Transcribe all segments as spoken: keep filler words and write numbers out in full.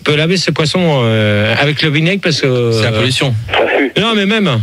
peut laver ses poissons euh, avec le vinaigre parce que c'est la pollution. Non, mais même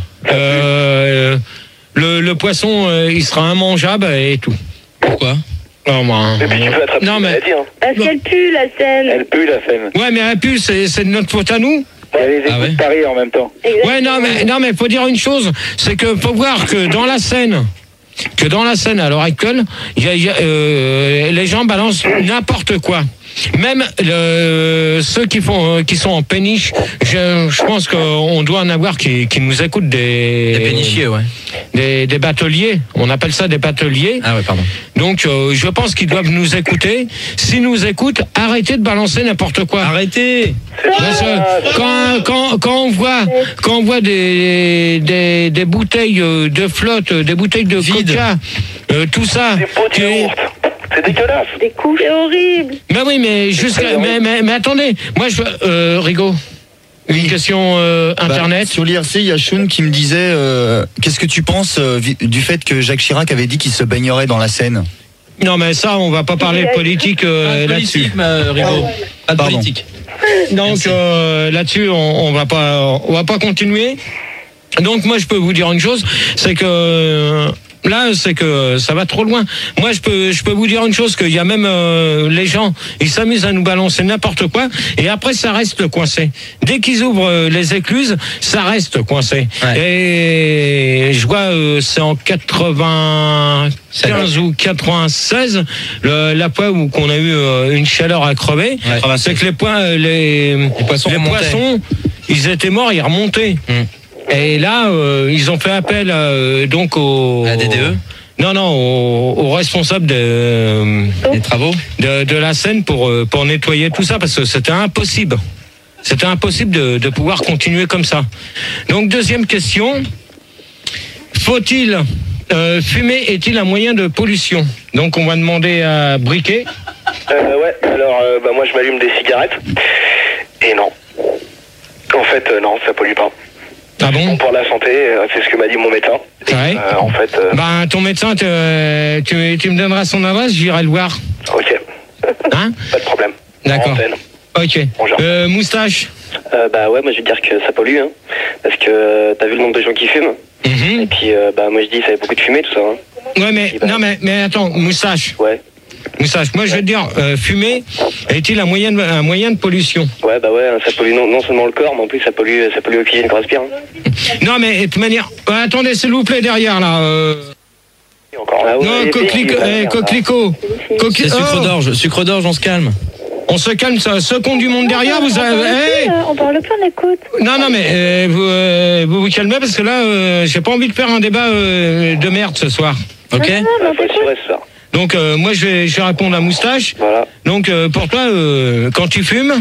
euh, le, le poisson, euh, il sera immangeable et tout. Pourquoi? Non, moi, mais puis tu peux attraper non, une mais maladie, hein. Parce qu'elle pue la Seine. Elle pue la Seine. Ouais, mais elle pue, c'est, c'est de notre faute à nous. Il y a les écoutes Ah ouais. de Paris en même temps. Exactement. Ouais, non, mais non, mais faut dire une chose, c'est que faut voir que dans la Seine, que dans la Seine à l'heure actuelle, il y a, il y a, euh, les gens balancent n'importe quoi. Même le, ceux qui font, euh, qui sont en péniche, je, je pense qu'on doit en avoir qui, qui nous écoutent des, Des pénichiers, ouais. des, des bateliers. On appelle ça des bateliers. Ah ouais, pardon. Donc, euh, je pense qu'ils doivent nous écouter. S'ils nous écoutent, arrêtez de balancer n'importe quoi. Arrêtez. Parce que quand, quand, quand on voit, quand on voit des, des, des bouteilles de flotte, des bouteilles de Vide. coca, euh, tout ça. Des pots de qui- yaourt. C'est dégueulasse. Des couches. C'est horrible. Mais oui, mais jusqu'à, mais, mais, mais attendez, moi je veux, euh, Rigaud, une Oui. question euh, Bah, internet. sur l'I R C, il y a Sean qui me disait euh, qu'est-ce que tu penses euh, vi- du fait que Jacques Chirac avait dit qu'il se baignerait dans la Seine? Non, mais ça, on va pas parler de politique euh, Pas de là-dessus. politique, ma Rigaud. Pas de Pardon. politique. Donc Merci. euh, là-dessus, on, on va pas, on va pas continuer. Donc moi, je peux vous dire une chose, c'est que euh, là, c'est que ça va trop loin. Moi, je peux, je peux vous dire une chose, qu'il y a même euh, les gens, ils s'amusent à nous balancer n'importe quoi, et après, ça reste coincé. Dès qu'ils ouvrent euh, les écluses, ça reste coincé. Ouais. Et je vois, euh, c'est en quatre-vingt-quinze ou quatre-vingt-seize, le, la fois où qu'on a eu euh, une chaleur à crever, Ouais. c'est que les points, euh, les, Les poissons les remontaient. poissons, ils étaient morts, ils remontaient. Mm. Et là, euh, ils ont fait appel euh, donc au À la D D E? Non, non, aux, aux responsables de, Les travaux. de de la Seine pour euh, pour nettoyer tout ça parce que c'était impossible. C'était impossible de, de pouvoir continuer comme ça. Donc deuxième question, faut-il euh, fumer est-il un moyen de pollution? Donc on va demander à Briquet. Euh, ouais, alors euh, bah, moi je m'allume des cigarettes. Et non. En fait, euh, non, ça pollue pas. Ah bon? Pour la santé, euh, c'est ce que m'a dit mon médecin. Et, Ouais. euh, en fait, euh, Ben ton médecin, te- tu, tu me donneras son adresse, j'irai le voir. ok, Hein? pas de problème. D'accord. En antenne. Ok. Bonjour. Euh, moustache. Euh, bah ouais, moi je vais dire que ça pollue, hein. Parce que euh, t'as vu le nombre de gens qui fument. Mhm. Et puis, euh, bah moi je dis, ça fait beaucoup de fumée tout ça, hein. Ouais, mais non, mais mais attends, moustache. Ouais. Moustache. Moi, je veux te dire, euh, fumer est-il un moyen de, un moyen de pollution? Ouais, bah ouais, ça pollue non, non seulement le corps, mais en plus ça pollue, ça pollue l'oxygène qu'on respire. Hein. Non, mais de toute manière. euh, attendez, s'il vous plaît, derrière là. Euh, Et encore. Ah ouais, non, et puis, coquelicot. bah, eh, coquelicot. Coqui- C'est sucre oh, d'orge. Sucre d'orge, on se calme. on se calme, ça. Ceux qui ont du monde derrière, vous avez. eh, On parle plus, on écoute. non, non, mais euh, vous, euh, vous vous calmez parce que là, euh, j'ai pas envie de faire un débat euh, de merde ce soir. Ok. Non, non, Ah, non, faut être t'écoutes. sûr, ce soir. Donc, euh, moi, je vais, je vais répondre à moustache. Voilà. Donc, euh, pour toi, euh, quand tu fumes,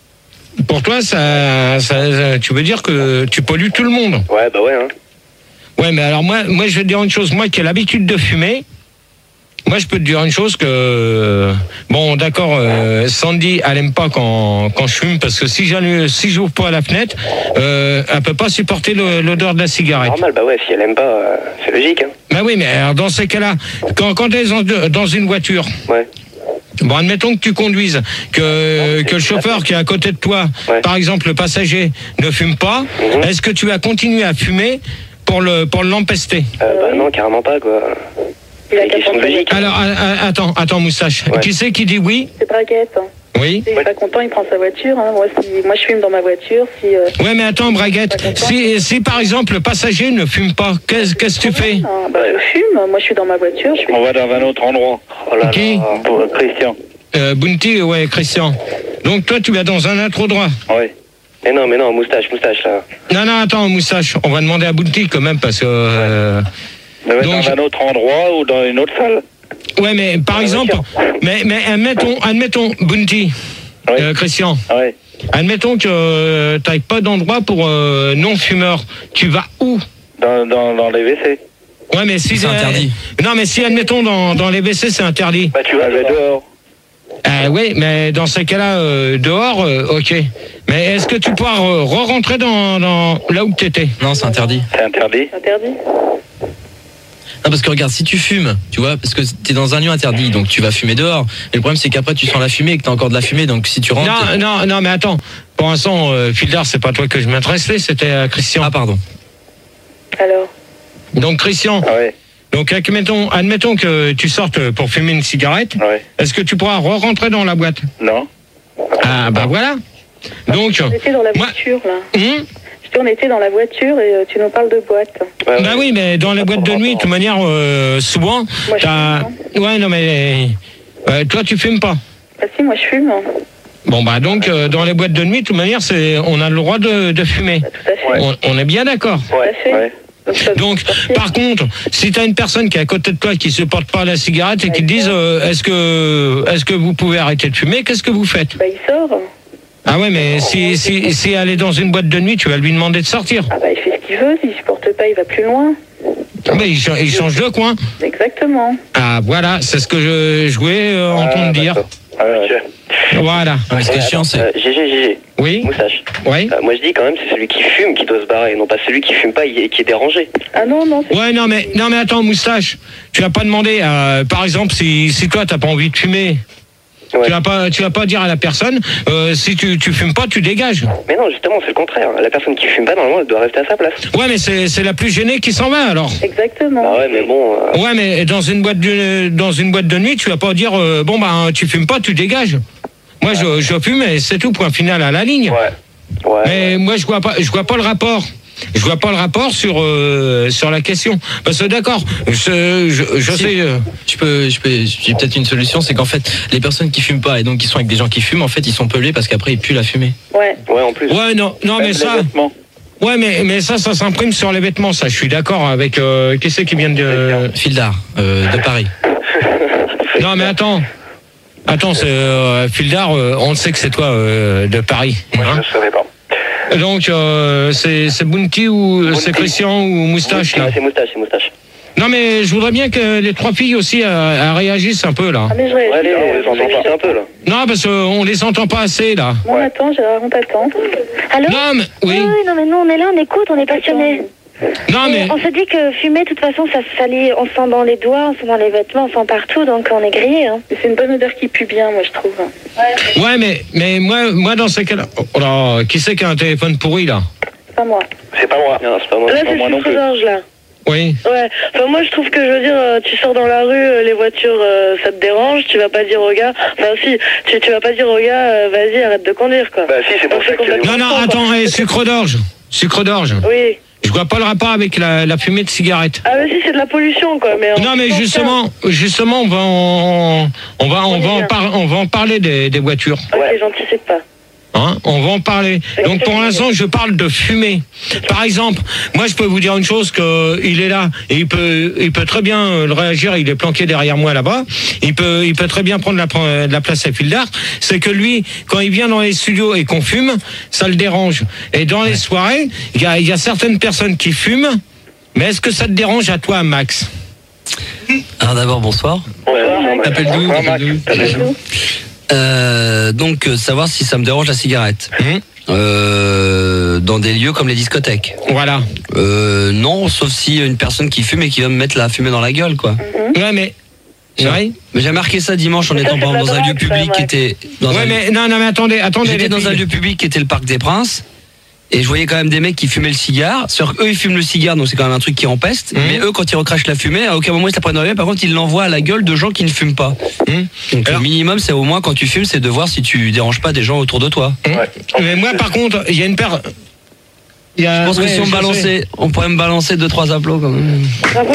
pour toi, ça, ça, ça- tu veux dire que tu pollues tout le monde. Ouais, bah ouais, hein. Ouais, mais alors moi, moi, je vais te dire une chose. Moi, qui ai l'habitude de fumer, moi, je peux te dire une chose que bon, d'accord, euh, Sandy, elle aime pas quand quand je fume parce que si j'allume, si j'ouvre pas la fenêtre, euh, elle peut pas supporter le- l'odeur de la cigarette. Normal, bah ouais, si elle aime pas, euh, c'est logique, hein. Ben oui, mais alors, dans ces cas-là, quand quand t'es dans, dans une voiture. Ouais. Bon, admettons que tu conduises, que, que le chauffeur qui est à côté de toi, Ouais. par exemple le passager, ne fume pas, Mhm. est-ce que tu vas continuer à fumer pour le pour l'empester? Euh, bah non, carrément pas, quoi. Il a C'est une question de qu'à logique. Alors, a- a- attends, attends, moustache. Ouais. Qui c'est qui dit oui? C'est braguette. Hein. Oui. S'il est pas content, il prend sa voiture. Hein. Moi, si, moi, je fume dans ma voiture. Si, euh, Ouais, mais attends, Braguette, si, si par exemple le passager ne fume pas, qu'est-ce qu'est-ce que tu fais? ah, bah, je fume. Moi, je suis dans ma voiture. Je fais... On va dans un autre endroit. Oh là Qui? là. Pour Christian. euh, Bounty, ouais, Christian. Donc toi, tu vas dans un autre endroit. Ouais. Mais non, mais non, moustache, moustache, là. Non, non, attends, moustache. On va demander à Bounty quand même parce que. euh, On va Donc- dans un autre endroit ou dans une autre salle. Ouais, mais par Ah, exemple, d'accord. mais, mais admettons, admettons, Bounty, Oui. euh, Christian, Ouais. admettons que euh, tu n'as pas d'endroit pour euh, non-fumeurs. Tu vas où? Dans, dans, dans les W C. Ouais, mais si C'est interdit. Non, mais si admettons dans, dans les W C c'est interdit. Bah tu vas dehors. Euh, oui, mais dans ces cas-là, euh, dehors, euh, ok. Mais est-ce que tu pourras re- re-rentrer dans, dans là où tu étais? Non, c'est interdit. C'est interdit. Interdit. Non, parce que regarde, si tu fumes, tu vois, parce que t'es dans un lieu interdit, donc tu vas fumer dehors. Mais le problème, c'est qu'après, tu sens la fumée et que t'as encore de la fumée, donc si tu rentres. Non, non, non, mais attends. Pour l'instant, euh, Fildar, c'est pas toi que je m'intéressais, c'était euh, Christian. Ah, pardon. Alors, Donc, Christian. Ah ouais. Donc, admettons, admettons que tu sortes pour fumer une cigarette. Ouais. Est-ce que tu pourras re-rentrer dans la boîte? Non. Ah, bah voilà. Donc, on était dans la moi- voiture, là. hum, Je dis, on était dans la voiture et euh, tu nous parles de boîte. Ouais, bah ouais. oui, mais dans les boîtes de nuit, de toute manière, euh, souvent, Moi, je t'as. fume, Ouais, non, mais. euh, toi, tu fumes pas. Ah si, moi je fume. Bon, bah donc, euh, dans les boîtes de nuit, de toute manière, c'est, on a le droit de, de fumer. Tout à fait. Ouais. On, on est bien d'accord. Ouais, fait. ouais. Donc, ça- Donc, sortir. par contre, si tu as une personne qui est à côté de toi qui supporte pas la cigarette et qui te dise euh, est-ce que est-ce que vous pouvez arrêter de fumer, qu'est-ce que vous faites? Bah, il sort. Ah ouais, mais si, si, si elle est dans une boîte de nuit, tu vas lui demander de sortir. Ah bah, il fait ce qu'il veut. S'il supporte pas, il va plus loin. Mais il, cha- il change de coin. Exactement. Ah voilà, c'est ce que je, je voulais euh, entendre Ah, dire. d'accord. Ah, ouais. Voilà. Ouais, ce qui est chiant, c'est. Euh, G G, G G, Oui, moustache. oui. Euh, moi je dis quand même c'est celui qui fume qui doit se barrer, non pas celui qui fume pas et qui est dérangé. Ah non, non, c'est Ouais, non mais non mais attends, moustache. Tu vas pas demander, euh, par exemple, si si toi t'as pas envie de fumer. Ouais. Tu vas pas, tu vas pas dire à la personne, euh, si tu, tu fumes pas, tu dégages. Mais non, justement, c'est le contraire. La personne qui fume pas, normalement, elle doit rester à sa place. Ouais, mais c'est, c'est la plus gênée qui s'en va alors. exactement. Ah ouais, mais bon. euh, Ouais, mais dans une boîte de, dans une boîte de nuit, tu vas pas dire, euh, bon bah tu fumes pas, tu dégages. Moi, je, je fume et c'est tout, point final à la ligne. Ouais. Ouais. Mais moi, je vois pas, je vois pas le rapport. Je vois pas le rapport sur euh, sur la question. Parce que d'accord, je, je, je Si. sais. euh, Je peux, je peux, j'ai peut-être une solution, c'est qu'en fait, les personnes qui fument pas et donc qui sont avec des gens qui fument, en fait, ils sont pelés parce qu'après ils puent la fumée. Ouais. Ouais, en plus. Ouais, non, non, mais Même ça. les vêtements. Ouais, mais, mais ça, ça s'imprime sur les vêtements, ça. Je suis d'accord avec. Euh, qui c'est qui vient de. Fildar, euh, de Paris. Non, mais attends. Attends, c'est euh, Fildar, euh, on le sait que c'est toi euh, de Paris. Moi, hein. je ne savais pas. Donc, euh, c'est c'est Bounty ou Bounty. c'est Christian ou Moustache, là. Ouais, c'est moustache, c'est moustache. Non, mais je voudrais bien que les trois filles aussi euh, elles réagissent un peu, là. Ah mais je Ouais, réagis. les, on euh, les entend je- pas un peu là. Non, parce qu'on les entend pas assez, là. Bon, on attend, Gérard, on t'attend. Allô Non, mais. Oui. oui, non, mais nous, on est là, on écoute, on est passionnés. Non, mais. On se dit que fumer, de toute façon, ça se salit, on sent dans les doigts, on sent dans les vêtements, on sent partout, donc on est grillé. Hein. Mais c'est une bonne odeur qui pue bien, moi, je trouve. Ouais, mais, mais moi, moi, dans ces cas-là. Oh là, qui c'est qui a un téléphone pourri, là? C'est pas moi. C'est pas moi. Non, c'est pas moi. Là, c'est pas c'est moi le non plus. sucre-gorge, là. Oui. Ouais. Enfin, moi, je trouve que, je veux dire, euh, tu sors dans la rue, euh, les voitures, euh, ça te dérange, tu vas pas dire au gars... Enfin, si, tu, tu vas pas dire au gars, euh, vas-y, arrête de conduire, quoi. Bah si, c'est pour On ça fait que c'est complètement Non, non, con, quoi. attends, hey, sucre d'orge. Sucre d'orge. Oui. Je vois pas le rapport avec la, la fumée de cigarette. Ah, mais si, c'est de la pollution, quoi. Mais en Non, mais tout cas, justement, justement, on va en, on va, on On y va en, vient. par- on va en parler des, des voitures. Ok, Ouais. j'anticipe pas. Hein, on va en parler. Donc pour l'instant, je parle de fumée. Par exemple, moi, je peux vous dire une chose, que il est là et il peut, il peut très bien euh, le réagir. Il est planqué derrière moi là-bas. Il peut, il peut très bien prendre la, de la place à Fildar. C'est que lui, quand il vient dans les studios et qu'on fume, ça le dérange. Et dans les soirées, il y a, il y a certaines personnes qui fument. Mais est-ce que ça te dérange à toi, Max? Alors d'abord, bonsoir. Ouais, T'appelles d'où, Ouais, t'appelles d'où Max, t'appelles d'où Euh, donc, euh, savoir si ça me dérange la cigarette. Hum, Euh, dans des lieux comme les discothèques. Voilà. Euh, non, sauf si une personne qui fume et qui va me mettre la fumée dans la gueule, quoi. Ouais, mais. Ouais. Mais j'ai remarqué ça dimanche en Mais ça, étant c'est par de exemple, la dans un lieu drogue, ça, public qui ouais. était. Dans Ouais, un... mais non, non, mais attendez, attendez. J'étais les dans un filles. lieu public qui était le Parc des Princes. Et je voyais quand même des mecs qui fumaient le cigare. Sur eux, ils fument le cigare, donc c'est quand même un truc qui empeste. Mmh. Mais eux, quand ils recrachent la fumée, à aucun moment ils se la prennent dans la gueule. Par contre, ils l'envoient à la gueule de gens qui ne fument pas. Mmh. Donc Alors- le minimum, c'est au moins quand tu fumes, c'est de voir si tu déranges pas des gens autour de toi. Hum. Ouais. Mais moi, par contre, il y a une paire. Il y a- Je pense que ouais, si on je sais. balançait, on pourrait me balancer deux trois applaudissements quand même. Bravo,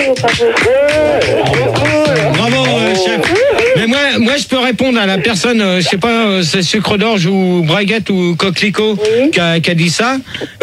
bravo. Bravo, euh, chef. Mais moi, moi, je peux répondre à la personne, euh, je sais pas, euh, c'est Sucre d'Orge ou Braguette ou Coquelicot Oui. qui, a, qui a dit ça.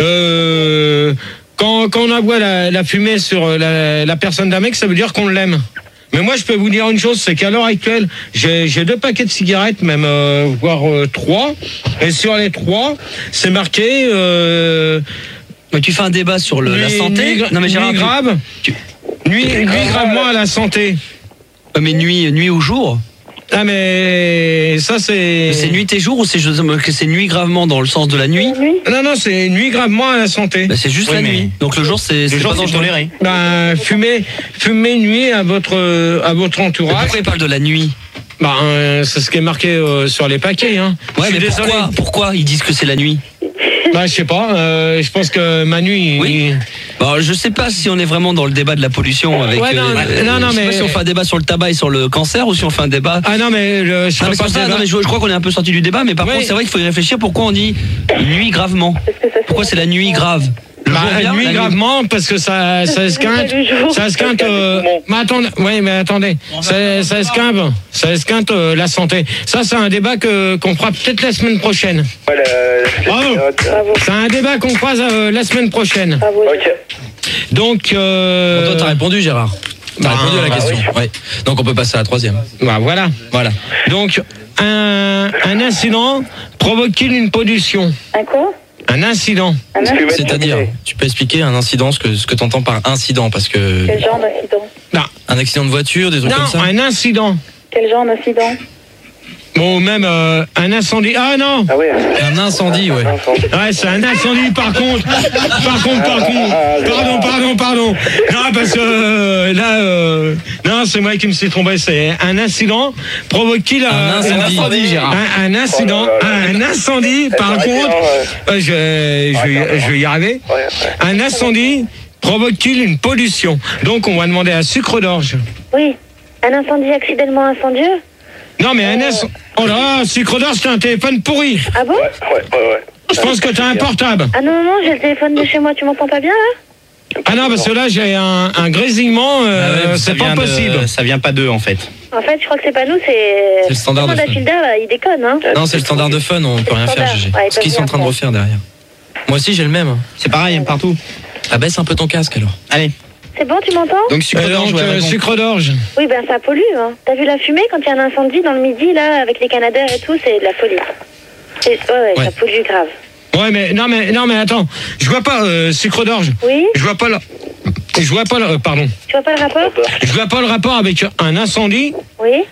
Euh, quand, quand on envoie la, la fumée sur la, la personne d'un mec, ça veut dire qu'on l'aime. Mais moi, je peux vous dire une chose, c'est qu'à l'heure actuelle, j'ai j'ai deux paquets de cigarettes, même euh, voire euh, trois. Et sur les trois, c'est marqué. Euh, Mais tu fais un débat sur le, la nuit- santé. nuit- Non mais Gérard, nuit tu- grave. tu- Nuit, nuit gravement à la santé. Ouais, mais nuit, nuit ou jour. Ah mais ça c'est. C'est nuit et jour ou c'est c'est nuit gravement dans le sens de la nuit? Non non, c'est nuit gravement à la santé. Bah, c'est juste Oui, la mais- nuit. Donc le jour c'est Le c'est jour, pas c'est dangereux. toléré. Ben fumer, fumer nuit à votre à votre Mais entourage. pourquoi il parle de la nuit? Bah euh, c'est ce qui est marqué euh, sur les paquets. Hein. Ouais, Je mais suis désolé. pourquoi pourquoi ils disent que c'est la nuit? Bah je sais pas. euh, je pense que Manu. Il... Oui. Bon, je sais pas si on est vraiment dans le débat de la pollution avec. Ouais, non, euh, non, non, je sais mais- pas si on fait un débat sur le tabac et sur le cancer ou si on fait un débat. Ah non mais le, je Non, mais ferai pas c'est ce ça, débat. non, mais je, je crois qu'on est un peu sorti du débat, mais par Oui. contre c'est vrai qu'il faut y réfléchir. Pourquoi on dit nuit gravement? Parce que ça fait- Pourquoi c'est la nuit grave? Le Bah, jour vient, nuit la nuit- gravement parce que ça ça esquinte Le jour. ça esquinte euh, mais attendez ouais mais attendez ça, ça esquinte ça esquinte euh, la santé. Ça c'est un débat que qu'on fera peut-être la semaine prochaine. Ouais, la- la- Bravo. Bravo. C'est un débat qu'on fera euh, la semaine prochaine. Bravo. Ok. Donc euh, Bon, toi, t'as répondu, Gérard. T'as bah, répondu à la bah question. Ouais. Donc on peut passer à la troisième. bah, voilà. Voilà. Donc un un incident provoque-t-il une pollution? Un quoi? Un incident. Un Est-ce que incident? mettre C'est-à-dire, combiné tu peux expliquer un incident, ce que ce que t'entends par incident, parce que Quel genre d'incident? Non, un accident de voiture, des trucs non comme ça. un incident. Quel genre d'incident? Bon même euh, un incendie. Ah non. Ah ouais. Un incendie, ouais. Ouais, c'est un incendie par contre. Par contre, par contre. Pardon, pardon, pardon. Non, parce que euh, là, euh, non, c'est moi qui me suis trompé. C'est un incident provoque-t-il Un incendie, Gérard. Un, un incident, Oh là là. un incendie. Par arrêtez, contre, hein, euh, je, je, vais- je vais y arriver. Ouais, ouais. Un incendie provoque-t-il une pollution? Donc, on va demander à Sucre d'Orge. Oui. Un incendie accidentellement incendieux? Non, mais un incendie. Oh là, Sucre d'Orge, c'est un téléphone pourri. Ah bon? Ouais, ouais, ouais, ouais. Je pense que t'as un portable. Ah non, non, non, j'ai le téléphone de chez moi, tu m'entends pas bien là? Ah non, parce que là, j'ai un, un grésillement, euh, Ah ouais, c'est ça pas vient de- possible. ça vient pas d'eux en fait. En fait, je crois que c'est pas nous, c'est. C'est le standard de Comment fun. Dafilda, là, il déconne, hein? Non, c'est le standard de fun, on peut rien faire, standard. Gégé. Ouais, ils Ce qu'ils peuvent sont en train de rien refaire derrière. Moi aussi, j'ai le même. C'est pareil partout. Ah, baisse un peu ton casque alors. Allez. C'est bon, tu m'entends? Donc sucre Et d'orge, donc, ouais, euh, raison. Sucre d'Orge. Oui, ben ça pollue, hein. T'as vu la fumée quand il y a un incendie dans le midi, là, avec les canadaires et tout, c'est de la folie. C'est- Ouais, ouais, Ouais. ça pollue grave. Ouais, mais non, mais non, mais attends, je vois pas euh, Sucre d'Orge. Oui? Je vois pas le, je vois pas le, euh, pardon, Tu vois pas le rapport? je vois pas le rapport avec un incendie Oui?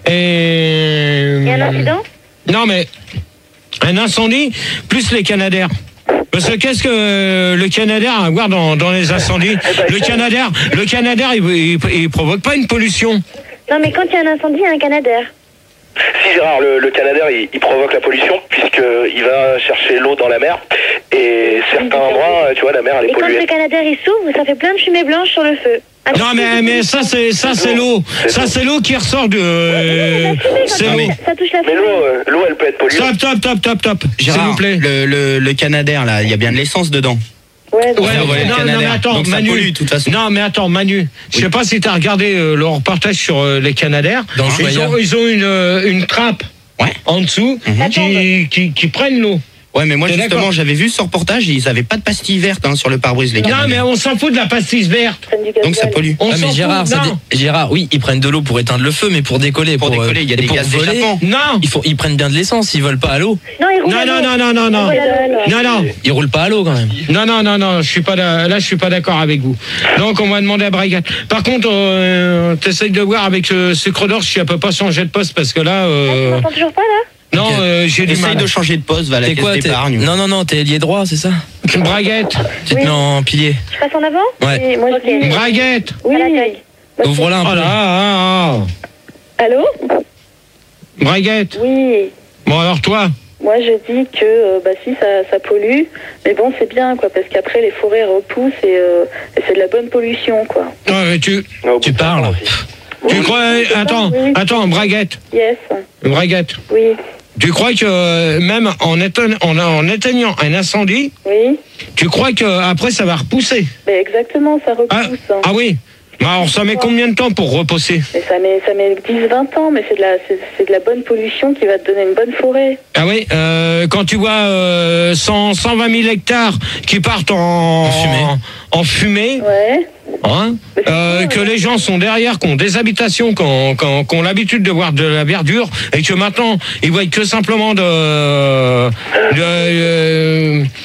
et. Il y a un incident? Non, mais un incendie plus les canadaires. Parce que qu'est-ce que le canadaire a à voir dans, dans les incendies? Le canadaire, le canadaire, il, il, il provoque pas une pollution. Non, mais quand il y a un incendie, il y a un canadaire. Si Gérard, le, le canadaire, il, il provoque la pollution puisqu'il va chercher l'eau dans la mer et certains endroits, tu vois, la mer elle est Et quand polluée. le canadaire il s'ouvre, ça fait plein de fumée blanche sur le feu. Ah, Non, mais mais ça c'est ça c'est l'eau, ça c'est l'eau qui ressort de. la fumée, quand C'est ça- l'eau. ça touche la Mais fumée. l'eau, euh, l'eau, elle peut être polluée. Top, top, top, top, top. S'il Gérard, vous plaît. le, le, le canadaire là, il y a bien de l'essence dedans. Ouais, Ouais, donc- Ouais, non, ouais, le non, canadaire. mais attends, Donc ça Manu. pollue, de toute façon. Non, mais attends, Manu. Je sais pas si tu as regardé euh, le reportage sur euh, les canadaires. Dans le ils, Joya. ont, ils ont une, euh, une trappe Ouais. en dessous qui, qui, qui prennent l'eau. Ouais, mais moi T'es justement, d'accord? j'avais vu ce reportage, ils avaient pas de pastilles vertes hein, sur le pare-brise les Non, mais canadaires. on s'en fout de la pastille verte. prennent du Donc ça gasoil. pollue. On Ah, s'en mais Gérard, fout. ça Non. dé- Gérard, oui, ils prennent de l'eau pour éteindre le feu, mais pour décoller, Pour pour, décoller, il y a et des pour gaz voler, d'échappement. Non. ils, font, ils prennent bien de l'essence, ils volent pas à l'eau. Non, il roule Non, à non, l'eau. non, non, non, non. Il roule à l'eau. Non, non. Ils roulent pas à l'eau quand même. Non, non, non, non, je suis pas là, là, je suis pas d'accord avec vous. Donc, on va demander à Brigade. Par contre, euh, t'essayes de voir avec euh, Sucre d'Orge si elle peut pas changer de poste parce que là, Tu euh, m'entends toujours pas là? non, Ok. euh, j'ai du Essaye mal. de changer de poste, va à la T'es caisse quoi t'es- d'épargne. Non, non, non, t'es ailier droit, c'est ça? Braguette, Tu te Oui. mets en pilier. Je passe en avant? Ouais. Oui, moi je dis. Braguette. Oui. À l'accueil. Ouvre-la un Oh peu. là, ah, ah. Allô? Braguette. Oui. Bon, alors toi, Moi, je dis que, euh, bah si, ça, ça pollue. Mais bon, c'est bien, quoi, parce qu'après, les forêts repoussent et, euh, et c'est de la bonne pollution, quoi. ouais, mais tu, Non, au Tu bout de parles. temps aussi. tu crois, attends, oui. attends, Braguette, Yes. Braguette. Oui. Tu crois que euh, même en, éteign- en, en éteignant un incendie, Oui. tu crois que après ça va repousser? Ben exactement, ça repousse. Ah, hein. ah oui. Bah, alors ça met combien de temps pour repousser? Mais ça met, ça met dix vingt ans, mais c'est de, la, c'est, c'est de la bonne pollution qui va te donner une bonne forêt. Ah oui, euh, quand tu vois euh, cent, cent vingt mille hectares qui partent en, En fumée. en fumée, Ouais. hein, euh, que les gens sont derrière, qui ont des habitations, qui ont, qui ont- qui ont l'habitude de voir de la verdure, et que maintenant ils voient que simplement de, de, euh,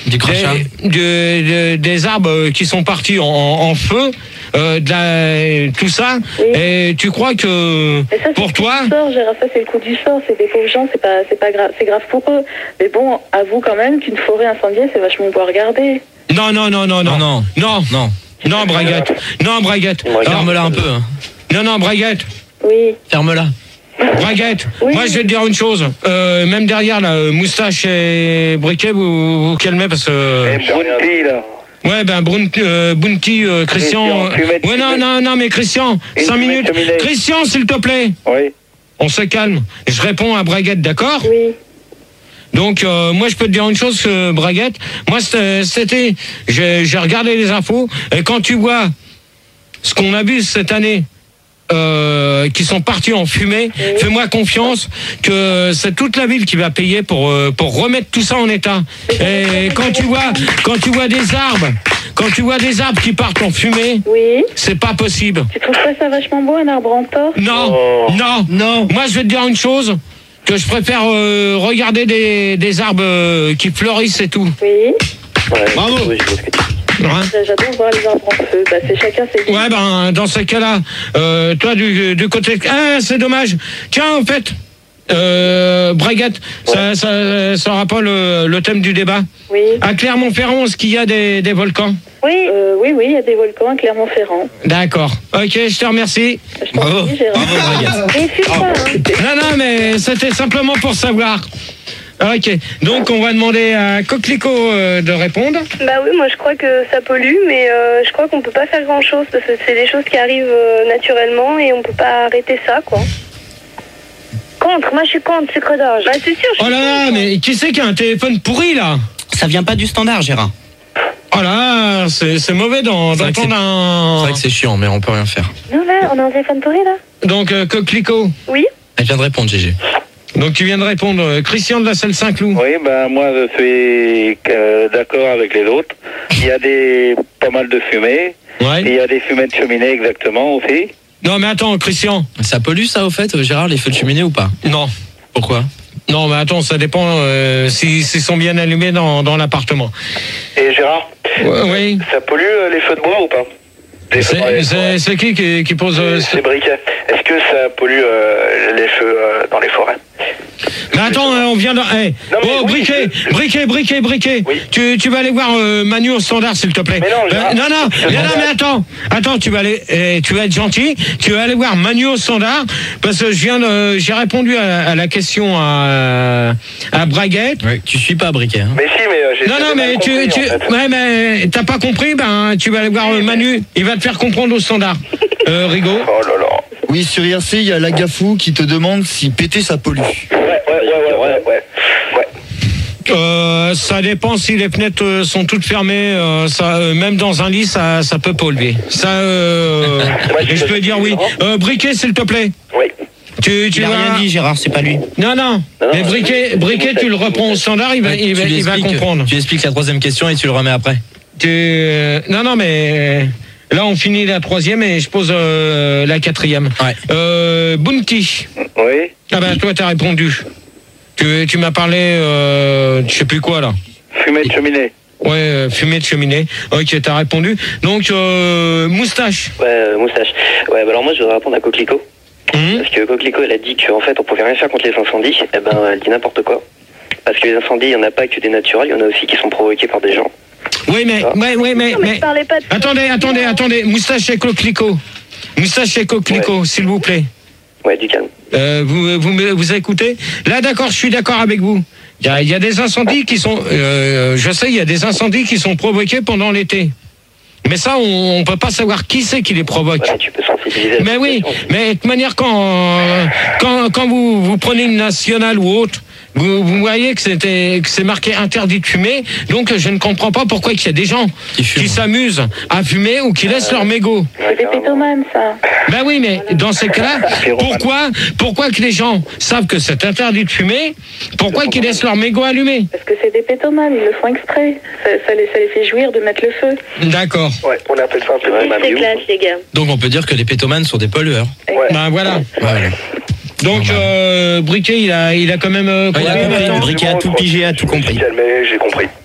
Du crachat. des, de- de- des arbres qui sont partis en, en feu, euh, de la, tout ça. Oui. Et tu crois que Mais ça, pour c'est toi, le coup du sort, Gérard, ça c'est le coup du sort, c'est des pauvres gens, c'est pas, c'est pas grave, c'est grave pour eux. Mais bon, avoue quand même qu'une forêt incendiée, c'est vachement beau à regarder. non, non, non, non, non, Non, non. non, Non. non, Braguette, non, Braguette, Moi, Alors, Ferme-la un peu. hein. non, non, Braguette. Oui. Ferme-la. Braguette, Oui. moi je vais te dire une chose, euh, même derrière là, euh, Moustache et Briquet, vous vous calmez parce que... Et Bounty, là. Ouais, ben Brun- euh, Bounty, euh, Christian... Christian, fumette, euh, ouais, non, fumette. non, non, mais Christian, Une cinq fumette minutes. cheminée. Christian, s'il te plaît, Oui. on se calme. Je réponds à Braguette, d'accord? Oui. Donc, euh, moi, je peux te dire une chose, euh, Braguette. Moi, c'était- c'était... J'ai j'ai regardé les infos, et quand tu vois ce qu'on a vu cette année... Euh, qui sont partis en fumée, Oui. fais-moi confiance que c'est toute la ville qui va payer pour euh, pour remettre tout ça en état. Et quand tu vois quand tu vois des arbres, quand tu vois des arbres qui partent en fumée, Oui. c'est pas possible. Tu trouves pas ça vachement beau, un arbre en torse? Non, Oh. non, Non. Moi, je vais te dire une chose, que je préfère euh, regarder des des arbres euh, qui fleurissent et tout. Oui. Ouais, Bravo. oui, je vois ce que tu dis. Hein? J'adore voir les arbres en feu. Bah, c'est chacun ses Ouais, ben, dans ce cas-là, euh, toi, du, du côté... Ah, c'est dommage. Tiens, en fait, euh, Braguette, ça, ça sera pas le, le thème du débat. Oui. À Clermont-Ferrand, est-ce qu'il y a des, des volcans? Oui. Euh, oui, oui, il y a des volcans à Clermont-Ferrand. D'accord. Ok, je te remercie. Je t'en Bravo. prie, Gérard. Bravo, Braguette. Et fume pas, hein. Non, non, mais c'était simplement pour savoir. Ok, donc on va demander à Coquelicot euh, de répondre. Bah oui, moi je crois que ça pollue, mais euh, je crois qu'on peut pas faire grand chose parce que c'est des choses qui arrivent euh, naturellement et on peut pas arrêter ça, quoi. Contre, moi je suis contre, sucre d'orge. Bah c'est sûr, je Oh là là, mais qui c'est qui a un téléphone pourri là? Ça vient pas du standard, Gérard. Oh là, c'est c'est mauvais dans- C'est vrai que d'entendre C'est un... vrai que c'est chiant, mais on peut rien faire. Non, là, on a un téléphone pourri, là. Donc, euh, Coquelicot. Oui. Elle vient de répondre, G G. Donc tu viens de répondre, euh, Christian de la Selle Saint-Cloud. Oui, ben moi je suis euh, d'accord avec les autres. Il y a des pas mal de fumée. Ouais. Et il y a des fumées de cheminée exactement aussi. Non mais attends, Christian. Ça pollue ça au fait, Gérard, les feux de cheminée ou pas? Non. Pourquoi? Non mais attends, ça dépend euh, s'ils s'ils sont bien allumés dans, dans l'appartement. Et Gérard, Ouais, oui. ça pollue euh, les feux de bois ou pas? Les feux dans les C'est forêts. c'est- c'est qui qui, qui pose... euh, C'est Briquet. Est-ce que ça pollue euh, les feux euh, dans les forêts? Mais attends, hein, on vient de... Hey. Non, mais Oh, oui, briquet, je- briquet, briquet, briquet. Oui. Tu, tu vas aller voir euh, Manu au standard, s'il te plaît. Mais non, Gérard, non, non, je non, demande non, à- mais attends. Attends, tu vas aller... eh, tu vas être gentil. Tu vas aller voir Manu au standard, parce que je viens de... J'ai répondu à, à la question à, à Braguette. Ouais. Tu suis pas, Briquet. Hein. Mais si, mais euh, j'ai Non, j'avais non, mais mal tu, compris, tu, en fait. ouais, mais t'as pas compris, ben, tu vas aller voir euh, Manu, il va te faire comprendre au standard. Euh, Rigaud. Oh là là. Oui, sur I R C, il y a Lagafou qui te demande si péter ça pollue. Ouais, ouais, ouais, ouais, ouais, ouais. ouais. Euh, ça dépend si les fenêtres euh, sont toutes fermées, euh, ça, euh, même dans un lit, ça, ça peut polluer. Ça, euh, Ouais, et je peux dire oui. Euh, Briquet, s'il te plaît. Oui. Tu, tu Il a vas- rien dit, Gérard, c'est pas lui. Non, non. Non, Mais non, Briquet, c'est- Briquet, c'est tu le mon reprends au standard, il va, Ouais, il va, tu lui il va expliques- comprendre. Tu expliques la troisième question et tu le remets après. Tu, euh, non, non, mais là, on finit la troisième et je pose euh, la quatrième. Ouais. Euh, Bounty. Oui. Ah ben, toi, t'as répondu. Tu, tu m'as parlé, euh, je sais plus quoi, là. Fumée de cheminée. Ouais, euh, fumée de cheminée. Ok, t'as répondu. Donc, euh, Moustache. Ouais, euh, moustache. Ouais, bah alors moi je voudrais répondre à Coquelicot. Hum Parce que Coquelicot elle a dit qu'en fait on pouvait rien faire contre les incendies. Eh ben elle dit n'importe quoi. Parce que les incendies, il n'y en a pas que des naturels, il y en a aussi qui sont provoqués par des gens. Oui, mais, ouais, ouais, mais, Non, mais mais, je parlais pas de... attendez, attendez, attendez. Moustache et Coquelicot. Moustache et Coquelicot, s'il vous plaît. Ouais, du calme. Euh, vous, vous, me- vous écoutez? Là, d'accord, je suis d'accord avec vous. Il y a, il y a des incendies qui sont, euh, je sais, il y a des incendies qui sont provoqués pendant l'été. Mais ça, on, on peut pas savoir qui c'est qui les provoque. Ouais, mais tu peux sensibiliser. la Mais oui, population. mais de toute manière, quand, euh, quand, quand vous, vous prenez une nationale ou autre, vous, vous voyez que c'était que c'est marqué interdit de fumer. Donc, je ne comprends pas pourquoi il y a des gens Qui fument. qui s'amusent à fumer ou qui laissent leur mégot. Ouais, C'est des carrément. pétomanes, ça. Ben oui, mais dans ces cas-là, pourquoi, pourquoi que les gens savent que c'est interdit de fumer, pourquoi qu'ils laissent leur mégot allumé? Parce que c'est des pétomanes, ils le font exprès. Ça, ça les, ça les fait jouir de mettre le feu. D'accord. Ouais, on appelle ça un peu Ouais, mal. C'est classe, les gars. Donc on peut dire que les pétomanes sont des pollueurs. Ouais. Ben voilà. Voilà. Donc, Normal. euh, Briquet, il a, il a quand même. euh, Ouais, il a compris, compris. maintenant. Briquet a tout pigé, a tout compris. Mais j'ai compris.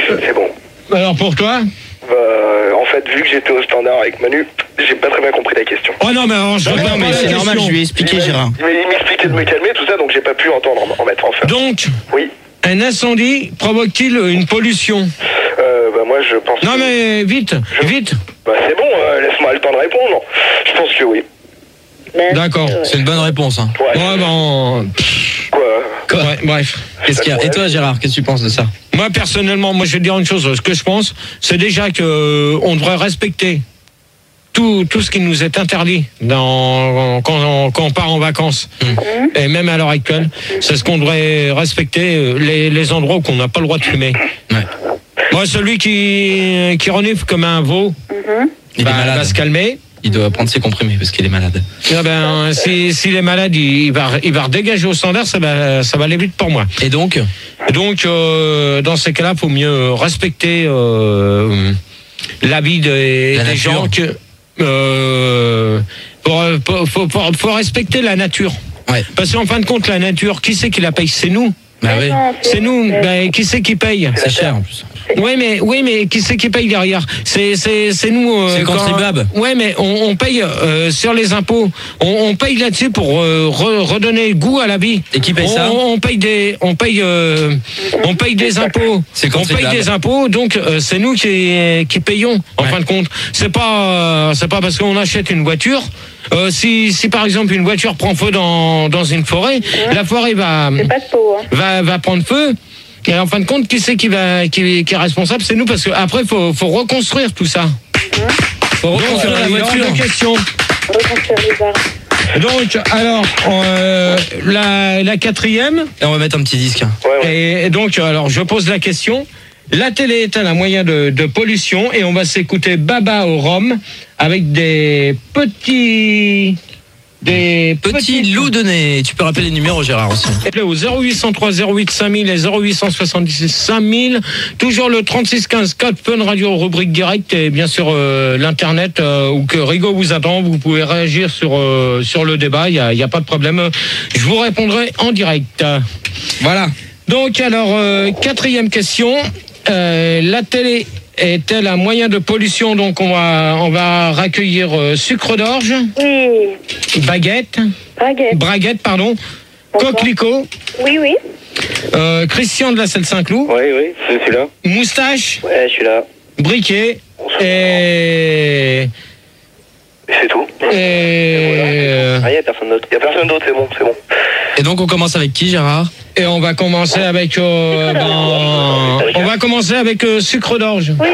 C'est bon. Alors pour toi? Bah, en fait, vu que j'étais au standard avec Manu, j'ai pas très bien compris la question. Oh non, mais alors, je Non, réponds mais pas à la c'est normal, question. je lui ai expliqué, Il m'a- Gérard. Il m'a- il m'expliquait de me calmer, tout ça, donc j'ai pas pu entendre en, en mettre en fait. Donc, Oui. un incendie provoque-t-il une pollution? Euh, bah, moi, je pense. Non que- mais vite, vite. Bah, c'est bon, euh, laisse-moi le temps de répondre. Je pense que oui. Ben, D'accord. ouais. C'est une bonne réponse. Hein. Ouais. Ouais, bon. Quoi Ouais, bref. Qu'est-ce qu'il y a? Et toi, Gérard, qu'est-ce que tu penses de ça? Moi personnellement, moi je vais te dire une chose. Ce que je pense, c'est déjà que euh, on devrait respecter tout tout ce qui nous est interdit dans quand on, quand on part en vacances. Mmh. Et même à l'heure actuelle, c'est ce qu'on devrait respecter euh, les, les endroits où on n'a pas le droit de fumer. Ouais. Moi, celui qui qui renifle comme un veau, Mhm. Il bah, est malade. va se calmer. Il doit prendre ses comprimés parce qu'il est malade. Ah ben, si s'il est malade, il, il va il va redégager au standard. Ça va ça va aller vite pour moi. Et donc, Donc, euh, dans ces cas-là, il faut mieux respecter euh, l'avis des, La des nature. gens. Que, euh, pour, pour- faut, faut- faut respecter la nature. ouais. Parce qu'en fin de compte, la nature, qui c'est qui la paye? C'est nous. Bah Mais oui. non, C'est nous. Ben, qui c'est qui paye? C'est cher en plus. Oui, mais oui, mais qui c'est qui paye derrière? C'est c'est c'est nous. euh, C'est le quand- contribuable. Ouais, mais on, on paye euh, sur les impôts. On, on paye là-dessus pour euh, re- redonner goût à la vie. Et qui paye on, ça? on paye des on paye euh, on paye des impôts. C'est le On paye contribuable. des impôts, donc euh, c'est nous qui qui payons en Ouais. fin de compte. C'est pas euh, c'est pas parce qu'on achète une voiture. Euh, si si par exemple une voiture prend feu dans dans une forêt, la forêt va C'est pas de peau, hein. va va prendre feu. Et en fin de compte, qui c'est qui va qui, qui est responsable? C'est nous, parce que après faut faut reconstruire tout ça. Faut reconstruire la voiture. De question. Reconstruire les arbres. Donc alors euh, la la quatrième. Et on va mettre un petit disque. Ouais, ouais. Et donc alors je pose la question. La télé est-elle un moyen de, de pollution? Et on va s'écouter Baba au rhum avec des petits des Petit loup de nez. Tu peux rappeler les numéros, Gérard, aussi. Appelez au zéro huit cent trois zéro huit cinq mille et zéro huit cent soixante-dix cinq mille. Toujours le trente-six quinze code Fun Radio rubrique direct, et bien sûr euh, l'internet euh, où que Rigaud vous attend. Vous pouvez réagir sur euh, sur le débat. Il y a, il y a pas de problème. Je vous répondrai en direct. Voilà. Donc alors euh, quatrième question. Euh, la télé est-elle un moyen de pollution? Donc on va on va raccueillir euh, sucre d'orge, Oui. baguette, Baguette. braguette pardon, Bonsoir. coquelicot. Oui, oui. Euh, Christian de la Selle Saint-Cloud, Oui, oui, c'est celui-là. moustache, Ouais, je suis là. briquet et, Et c'est tout. et, Ah, y a personne d'autre. Y a personne d'autre, c'est bon, c'est bon. Et donc, on commence avec qui, Gérard? et on va commencer avec euh, ben, on va commencer avec euh, sucre d'orge. Oui.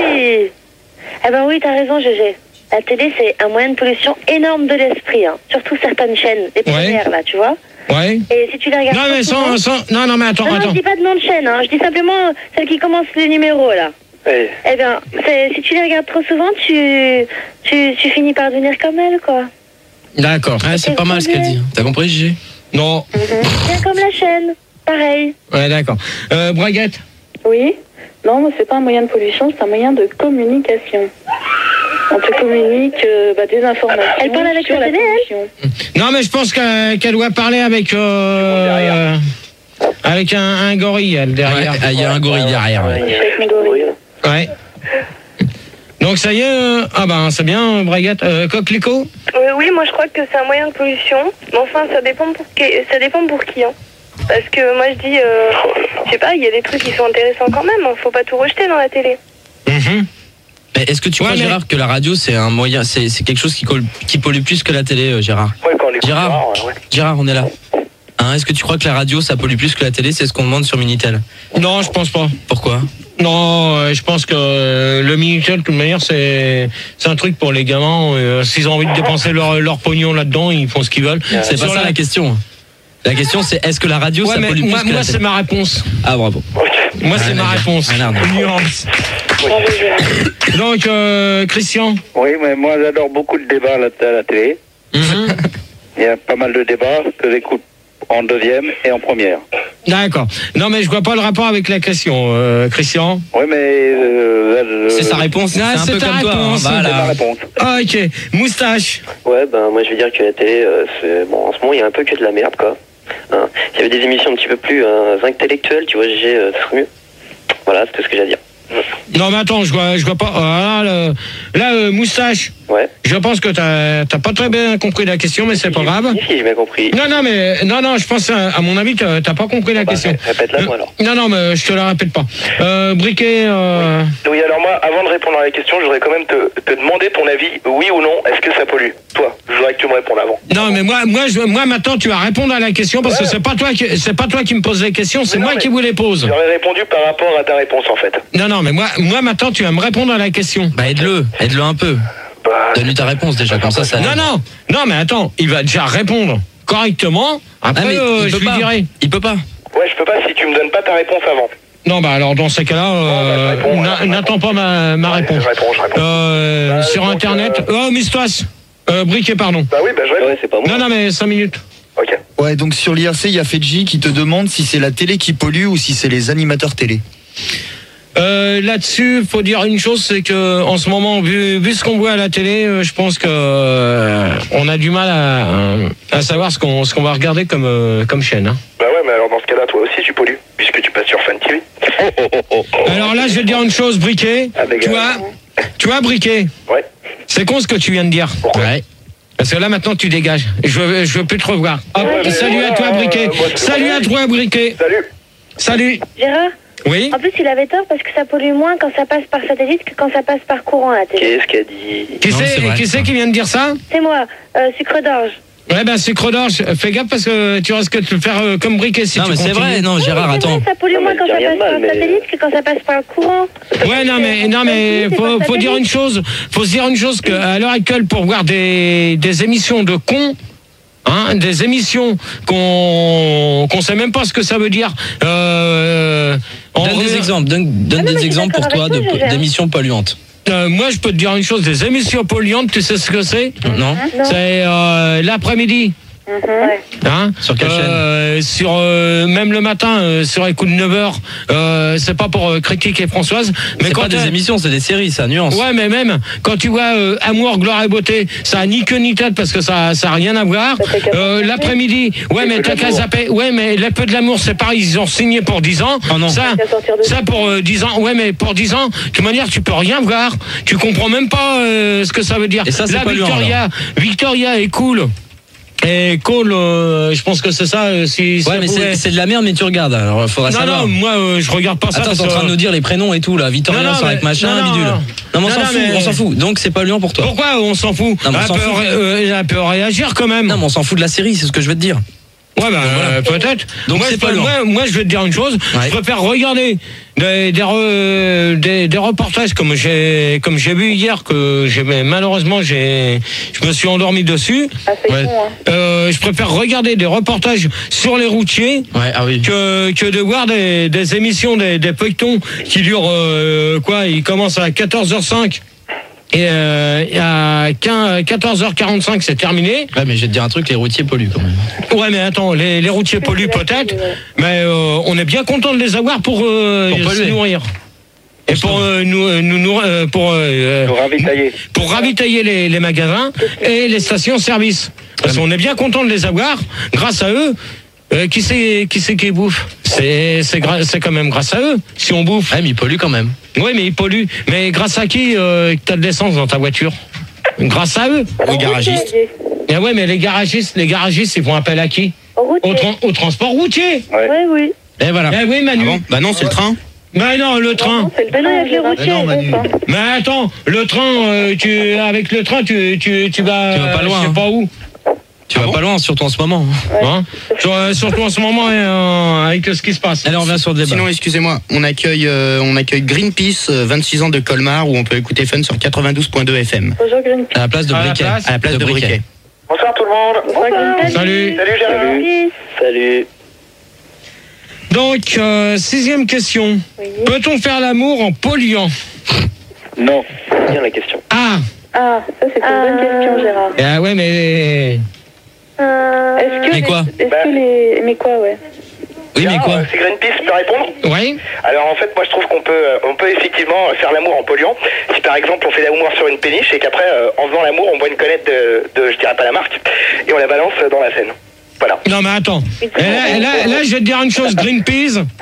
Eh ben oui, t'as raison, Gégé. La télé, c'est un moyen de pollution énorme de l'esprit. Hein. Surtout certaines chaînes, les premières, là, tu vois. Ouais. Et si tu les regardes... Non trop mais souvent- sans, sans non non mais attends Non, non, attends. je dis pas de nom de chaîne, hein. Je dis simplement celle qui commence les numéros, là. Ouais. Eh bien, c'est- si tu les regardes trop souvent, tu, tu, tu finis par devenir comme elle, quoi. D'accord. Ouais, c'est pas mal ce qu'elle dit. T'as compris, Gigi? Non. Bien comme la chaîne, pareil. Ouais d'accord. Euh, braguette. Oui. Non, mais c'est pas un moyen de pollution, c'est un moyen de communication. On te communique euh, bah, des informations. Elle parle avec sur la la télé, elle pollution. Non mais je pense qu'elle qu'elle doit parler avec euh, avec un, un gorille elle, Ouais, derrière. ah, il y a un gorille derrière. ouais. Avec mes gorilles. Ouais. Donc ça y est, euh, ah ben c'est bien, braguette. Euh, coquelicot. Euh, oui, moi je crois que c'est un moyen de pollution. Mais enfin, ça dépend pour qui, ça dépend pour qui. Hein. Parce que moi je dis, euh, je sais pas, il y a des trucs qui sont intéressants quand même. Hein. Faut pas tout rejeter dans la télé. Mhm. Mais est-ce que tu Ouais, crois, mais- Gérard, que la radio, c'est un moyen, c'est c'est quelque chose qui, colle- qui pollue plus que la télé, euh, Gérard? Ouais, quand on écoute Gérard. Gérard, ouais, ouais. Gérard, on est là. Hein, est-ce que tu crois que la radio, ça pollue plus que la télé? C'est ce qu'on demande sur Minitel. Non, je pense pas. Pourquoi? Non, euh, je pense que euh, le Minitel, de toute manière, c'est c'est un truc pour les gamins. Euh, S'ils ont envie de dépenser leur, leur pognon là-dedans, ils font ce qu'ils veulent. C'est pas Sur ça la question. La question, c'est est-ce que la radio, Ouais, ça mais pollue plus moi, que la moi télé? c'est ma réponse. Ah, bravo. Moi, c'est Rien ma à dire. réponse. Rien à dire. Nuance. Bravo, Gérard. Donc, euh, Christian. Oui, mais moi j'adore beaucoup de débats à la, à la télé. Mhm. Il y a pas mal de débats que j'écoute en deuxième et en première. D'accord. Non, mais je vois pas le rapport avec la question, euh, Christian. Oui, mais euh, là, je- C'est sa réponse. Ah, c'est un c'est peu ta comme toi. hein. réponse. C'est ma Voilà. réponse. Ah, ok. Moustache. Ouais, ben moi je veux dire que la télé, euh, c'est... bon, en ce moment il y a un peu que de la merde, quoi. Hein. S'il y avait des émissions un petit peu plus euh, intellectuelles, tu vois, G G, euh, ce serait mieux. Voilà, c'est tout ce que j'ai à dire. Non, mais attends, je vois, je vois pas. Ah, là, là euh, moustache. Ouais. Je pense que t'as, t'as pas très bien compris la question, mais c'est pas grave. Si, si, j'ai bien compris. Non, non, mais non, non, je pense à, à mon avis, t'as, t'as pas compris la Bah, question. répète-la moi alors. Non, non, mais je te la répète pas. Euh, Briquet. Euh... Oui, alors moi, avant de répondre à la question, je voudrais quand même te, te demander ton avis, oui ou non, est-ce que ça pollue? Toi, je voudrais que tu me répondes avant. Non, mais moi, moi, je, moi, maintenant, tu vas répondre à la question parce ouais. que c'est pas toi qui, c'est pas toi qui me pose les questions, c'est non, moi qui vous les pose. J'aurais répondu par rapport à ta réponse, en fait. Non, non, mais moi, moi, maintenant, tu vas me répondre à la question. Bah, aide-le, aide-le un peu. Bah, donne-lui ta réponse déjà, comme ça, ça. Non, non, non, mais attends, il va déjà répondre correctement. Après, ah, euh, je lui pas. dirai. Il peut pas. Ouais, je peux pas si tu me donnes pas ta réponse avant. Non, bah alors dans ces cas-là, euh, oh, bah, réponds, n'attends pas ma, ma réponse. Ouais, je réponds, je réponds. Euh, bah, sur Internet. Euh... Oh, Mistoise. Euh, Briquet, pardon. Bah oui, bah je réponds. Ouais, c'est pas moi. Non, non, mais cinq minutes. Ok. Ouais, donc sur l'I R C, il y a Fedji qui te demande si c'est la télé qui pollue ou si c'est les animateurs télé. Euh, là-dessus, faut dire une chose, c'est que en ce moment, vu, vu ce qu'on voit à la télé, euh, je pense que euh, on a du mal à, à savoir ce qu'on ce qu'on va regarder comme euh, comme chaîne. Hein. Bah ouais, mais alors dans ce cas-là, toi aussi tu pollues, puisque tu passes sur Fun T V. Oh, oh, oh, oh, oh. Alors là, je vais te dire une chose, Briquet. Ah, tu vois, tu vois, Briquet. Ouais. C'est con ce que tu viens de dire. Pourquoi? Ouais. Parce que là maintenant tu dégages. Je veux, je veux plus te revoir. Hop, ouais, salut à toi, Briquet. Euh, salut à toi, Briquet. Salut. Salut. Gérard. Oui. En plus, il avait tort parce que ça pollue moins quand ça passe par satellite que quand ça passe par courant à la télé. Qu'est-ce qu'elle dit? Qui c'est, qui c'est qui vient de dire ça? C'est moi, euh, sucre d'orge. Ouais, ben sucre d'orge, fais gaffe parce que tu risques de te faire euh, comme Briquet si non, tu mais continues. c'est vrai, non, Gérard, oui, attends. Vrai, ça pollue non, moins quand ça passe mal, par mais... satellite que quand ça passe par courant. Ouais, non, mais, non, mais faut, faut dire une chose, faut se dire une chose qu'à l'heure actuelle, pour voir des, des émissions de cons, Hein, des émissions qu'on qu'on sait même pas ce que ça veut dire. Euh, donne des exemples, donne, donne ah, des exemples pour toi de, d'émissions polluantes. Euh, moi, je peux te dire une chose, des émissions polluantes, tu sais ce que c'est? Non. non. C'est euh, l'après-midi. Mmh. Hein sur quelle euh, chaîne? Sur euh, même le matin, euh, sur les coups de neuf heures. Euh, c'est pas pour euh, critiquer Françoise, mais c'est quand pas des émissions, c'est des séries, ça nuance. Ouais, mais même quand tu vois euh, Amour, gloire et beauté, ça a ni queue ni tête parce que ça ça a rien à voir. Euh, l'après-midi, ouais, mais t'as qu'à zapper. Ouais, mais les peu de l'amour, c'est pareil, ils ont signé pour dix ans. Oh non. Ça, ça pour euh, dix ans. Ouais, mais pour dix ans, de toute manière, tu peux rien voir. Tu comprends même pas euh, ce que ça veut dire. Et ça, c'est Là, pas Victoria, Victoria est cool. Et Cole, euh, je pense que c'est ça. Euh, si, si ouais, mais pouvait... c'est, c'est de la merde, mais tu regardes. Alors, faudra non, savoir. non, moi, euh, je regarde pas ça. Attends, t'es en train de nous dire les prénoms et tout, là. Victoria, non, non, avec machin, non, bidule. Non, non, mais on non, s'en non, fout, mais... on s'en fout. Donc, c'est pas Lyon pour toi. Pourquoi on s'en fout? Non, mais on elle, s'en peut, fout. Euh, elle peut réagir quand même. Non, mais on s'en fout de la série, c'est ce que je veux te dire. Ouais, bah, voilà. euh, peut-être. Donc, moi, c'est pas moi, moi, je vais te dire une chose. Ouais. Je préfère regarder des, des, re, des, des reportages comme j'ai, comme j'ai vu hier, que j'ai, malheureusement, j'ai, je me suis endormi dessus. Ah, c'est ouais. con, hein. euh, je préfère regarder des reportages sur les routiers ouais, ah oui. que, que de voir des, des émissions, des, des feuilletons qui durent, euh, quoi, ils commencent à quatorze heures cinq. Et euh, à quatorze heures quarante-cinq, c'est terminé. Ouais, mais je vais te dire un truc, les routiers polluent quand même. Ouais, mais attends, les, les routiers polluent peut-être, mais euh, on est bien content de les avoir pour, euh, pour se nourrir. Et pour euh, nous, nous, nous euh, pour, euh, pour ravitailler, pour ravitailler les, les magasins et les stations-service. Parce qu'on est bien content de les avoir. Grâce à eux, euh, qui c'est qui c'est qui bouffe? C'est c'est gra- c'est quand même grâce à eux si on bouffe. Ouais, mais ils polluent quand même. Oui, mais ils polluent. Mais grâce à qui euh, t'as de l'essence dans ta voiture? Grâce à eux. Aux garagistes. Et ouais, mais les garagistes, les garagistes, ils font appel à qui? Au, au, tra- au transport routier. Ouais, oui, oui. Et voilà. Eh oui, Manu. Ah bon bah non, c'est le train. Bah non, le train. Non, c'est le train avec les routiers. Non, Manu. Mais attends, le train, euh, tu, avec le train, tu, tu, tu vas. Tu vas pas loin. Je sais pas où. Tu vas pas loin, surtout en ce moment. Ouais. Hein Sur, euh, surtout en ce moment, euh, avec ce qui se passe. Allez, on revient sur le débat. Sinon, excusez-moi, on accueille, euh, on accueille Greenpeace, euh, vingt-six ans de Colmar, où on peut écouter Fun sur quatre-vingt-douze virgule deux F M. Bonjour Greenpeace. À la place de Briquet. À la place de, de Briquet. Briquet. Bonsoir tout le monde. Bonsoir. Salut. Salut Gérard. Salut. Donc, euh, sixième question. Oui. Peut-on faire l'amour en polluant? Non. C'est bien la question. Ah. Ah, ça c'est une euh... bonne question, Gérard. Ah ouais, mais... Euh... Est-ce que mais quoi les... Est-ce que les... Mais quoi, ouais. Oui, mais quoi? C'est Greenpeace, tu peux répondre? Oui. Alors en fait, moi je trouve qu'on peut, on peut effectivement faire l'amour en polluant. Si par exemple on fait l'amour sur une péniche et qu'après, euh, en faisant l'amour, on boit une canette de, de, je dirais pas la marque, et on la balance dans la Seine. Voilà. Non mais attends. Et là, là, là, je vais te dire une chose, Greenpeace. Ouais.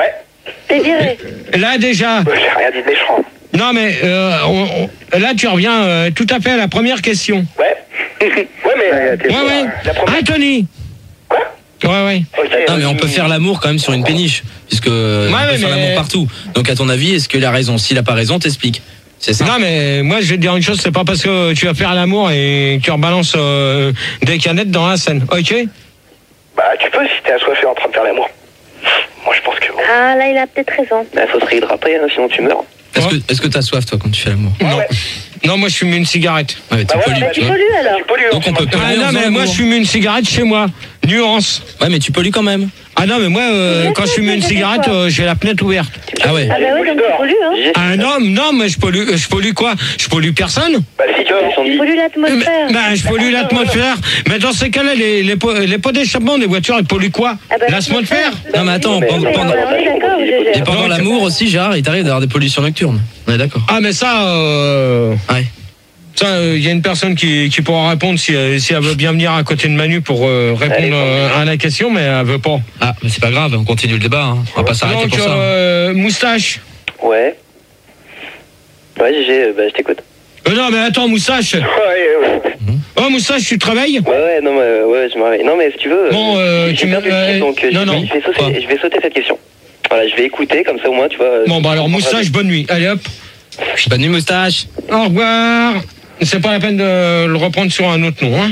T'es viré. Là déjà. J'ai rien dit de méchant. Non mais euh, on, on, là tu reviens euh, tout à fait à la première question. Ouais. ouais mais. Ouais ouais. La première... Anthony. Quoi? Ouais ouais. Okay. Non mais on peut faire l'amour quand même sur une péniche, puisque ouais, on peut mais faire l'amour partout. Donc à ton avis, est-ce qu'il a raison? S'il a pas raison, t'expliques. C'est ça. Non mais moi je vais te dire une chose, c'est pas parce que tu vas faire l'amour et tu rebalances euh, des canettes dans la Seine, ok? Bah tu peux si t'es assoiffé en train de faire l'amour. Moi je pense que bon. Ah, là, il a peut-être raison. Bah, faut se réhydrater, hein, sinon tu meurs. Est-ce que est-ce que t'as soif toi quand tu fais l'amour? Non. Non, moi je fume une cigarette. Ouais, tu Bah pollues, ouais, tu Tu vois. pollues alors. Tu pollues, Donc on peut Ah polluer en non faisant mais moi l'amour. je fume une cigarette chez moi. Nuance. Ouais, mais tu pollues quand même. Ah non mais moi euh, Mais quand je fume une cigarette, euh, j'ai la fenêtre ouverte. Ah ouais. Ah, bah oui, donc tu pollues, hein. Ah non, non mais je pollue, je pollue quoi? Je pollue personne. Bah si tu vois. Tu pollues l'atmosphère. Bah je pollue l'atmosphère. Mais dans ces cas-là, les, les, pots, les pots d'échappement des voitures, ils polluent quoi? Ah bah, L'atmosphère. Non mais attends, pendant, Mais pendant, on est d'accord, Gégé. et pendant Donc- l'amour aussi, Gérard, il t'arrive d'avoir des pollutions nocturnes. On est d'accord. Ah mais ça, euh, Ouais. ça, il y a une personne qui, qui pourra répondre si, elle- si elle veut bien venir à côté de Manu pour euh, répondre euh, à la question, mais elle veut pas. Ah, mais c'est pas grave, on continue le débat. Hein. On va pas s'arrêter Donc pour ça. euh, moustache. Ouais. Ouais, Gégé, bah je t'écoute. Euh, non mais attends, moustache. Ouais, ouais. Oh moustache, tu travailles? Ouais, ouais, non, mais ouais, je m'arrête. Non, mais si tu veux. Bon, euh, j'ai tu perdu me- le fil, euh, donc euh, non, je, non. je vais Quoi sauter, je vais sauter cette question. Voilà, je vais écouter, comme ça au moins, tu vois. Bon bah alors moustache, bonne nuit. Allez hop. Bonne nuit, moustache. Au revoir. C'est pas la peine de le reprendre sur un autre nom. Hein.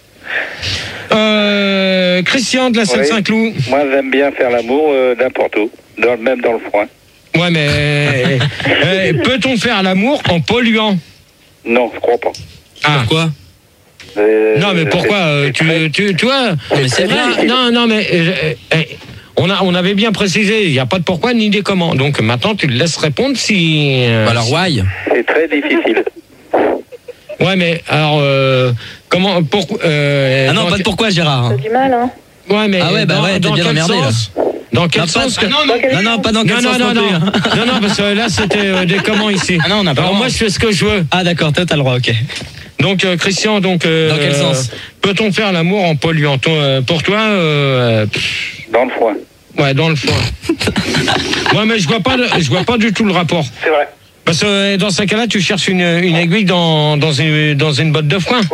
Euh, Christian de la Seine-Saint-Cloud. Moi, j'aime bien faire l'amour euh, n'importe où, dans, même dans le froid. Ouais, mais euh, peut-on faire l'amour en polluant? Non, je crois pas. Ah. Pourquoi? Euh, Non, mais pourquoi euh, c'est tu, très- tu, tu vois mais c'est là, vrai. Non, non, mais euh, euh, on, a, on avait bien précisé, il n'y a pas de pourquoi ni des comment. Donc maintenant, tu le laisses répondre si. euh, Bah alors, why? C'est très difficile. Ouais, mais alors, euh, comment. Pour, euh, Ah non, dans pas de que- pourquoi, Gérard. T'as du mal, hein. Ouais, mais. Ah ouais, bah dans, ouais, t'es dans bien quel emmerdé, sens Dans quel Non, pas- sens ah, que- non, non, non, non, pas dans quel non, sens non, non non, plus, hein. non, non, parce que là c'était euh, des comment ici. Ah non, on n'a pas Alors le moi droit. je fais ce que je veux. Ah d'accord, toi t'as le droit, ok. Donc euh, Christian, donc euh, Dans quel sens peut-on faire l'amour en polluant? Ton- euh, Pour toi, euh, pff, Dans le froid. ouais, dans le foin. Ouais, mais je vois pas, le- je vois pas du tout le rapport. C'est vrai. Parce que euh, dans ce cas-là, tu cherches une, une aiguille dans, dans une dans une botte de foin. Ouh,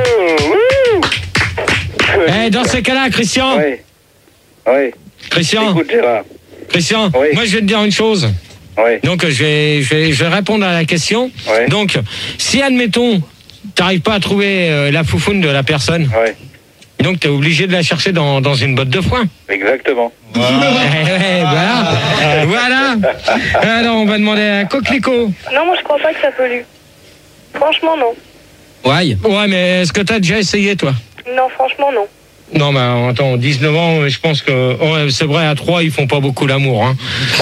ouh. Eh, dans ces cas-là, Christian, Oui. Oui. Christian, Écoute, Gérard. Christian, Oui. moi je vais te dire une chose. Oui. Donc je vais, je vais, je vais répondre à la question. Oui. Donc, si admettons, t'arrives pas à trouver euh, la foufoune de la personne, Oui. donc t'es obligé de la chercher dans, dans une botte de foin. Exactement. Eh ouais, voilà, voilà. Alors on va demander à Coquelicot. Non, moi je crois pas que ça pollue. Franchement, non. Why? Ouais, mais est-ce que t'as déjà essayé toi? Non, franchement, non. Non, mais attends, dix-neuf ans, je pense que oh, c'est vrai, à trois, ils font pas beaucoup l'amour. Hein.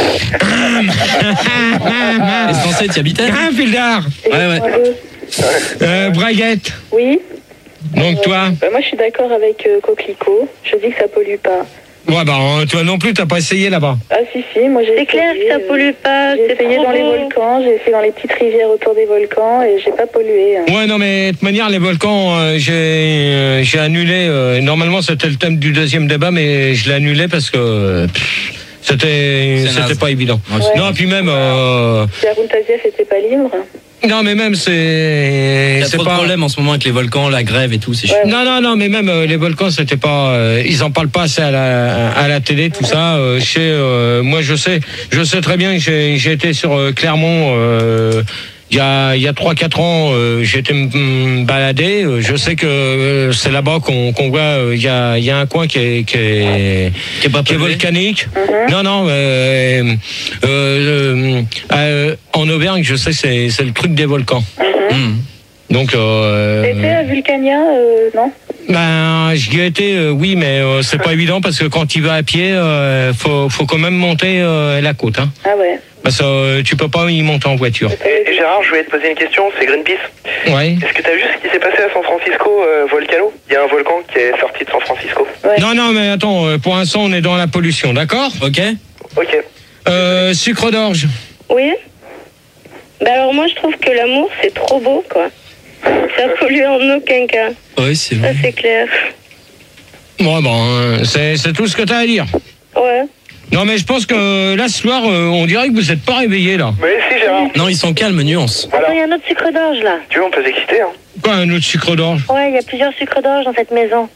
Les Français, t'y habitais? Hein, Fildar? Ouais, ouais. Euh, Braguette. Oui. Donc toi? Bah, moi, je suis d'accord avec euh, Coquelicot. Je dis que ça pollue pas. Ouais, bah euh, toi non plus, t'as pas essayé là-bas. Ah, si, si. Moi, j'ai C'est clair essayé, que ça euh, pollue pas. J'ai C'est essayé trop dans les beau. volcans, j'ai essayé dans les petites rivières autour des volcans et j'ai pas pollué. hein. Ouais, non, mais de toute manière, les volcans, euh, j'ai euh, j'ai annulé. euh, normalement, c'était le thème du deuxième débat, mais je l'ai annulé parce que euh, pff, c'était C'est c'était naze. pas évident. Ouais, c'est- Non, puis même. Euh, Si Aruntaziev était pas libre. non, mais même, Il c'est. y a c'est trop de pas. problèmes en ce moment avec les volcans, la grève et tout, c'est chiant. Ouais. Non, non, non, mais même euh, les volcans, c'était pas. euh, ils en parlent pas assez à la, à la télé, tout ça. Euh, chez, euh, moi, je sais, je sais très bien que j'ai j'ai été sur euh, Clermont. Euh, il y a il y a trois quatre ans, euh, j'ai été me me balader. Euh, Je sais que euh, c'est là-bas qu'on qu'on voit. euh, Il y a il y a un coin qui est qui est, Qui est pas qui est pollué. volcanique. Non, non. Euh, euh, euh, euh, en Auvergne, je sais, c'est c'est le truc des volcans. Mmh. Donc. Euh, T'étais à Vulcania, euh, non? ben, j'y ai été, euh, oui, mais euh, c'est pas évident parce que quand tu vas à pied, euh, faut, faut quand même monter euh, la côte. Hein. Ah ouais. Parce que euh, tu peux pas y monter en voiture. Et, et Gérard, je voulais te poser une question, c'est Greenpeace. Ouais. Est-ce que tu as vu ce qui s'est passé à San Francisco, euh, Volcano? Il y a un volcan qui est sorti de San Francisco. Ouais. Non, non, mais attends, euh, pour l'instant, on est dans la pollution, d'accord? Ok? Ok. Euh, sucre d'orge. Oui. Bah alors moi je trouve que l'amour c'est trop beau quoi. Ça pollue en aucun cas. Oui, c'est Ça vrai. c'est clair. Bon, bon, euh, c'est c'est tout ce que t'as à dire. Ouais. Non, mais je pense que là, ce soir, euh, on dirait que vous n'êtes pas réveillés, là. Mais si, Gérard. Non, ils sont calmes, nuance. Attends, il y a un autre sucre d'orge là. Tu veux, on peut s'exciter, hein. Quoi, un autre sucre d'orge? Ouais, il y a plusieurs sucres d'orge dans cette maison.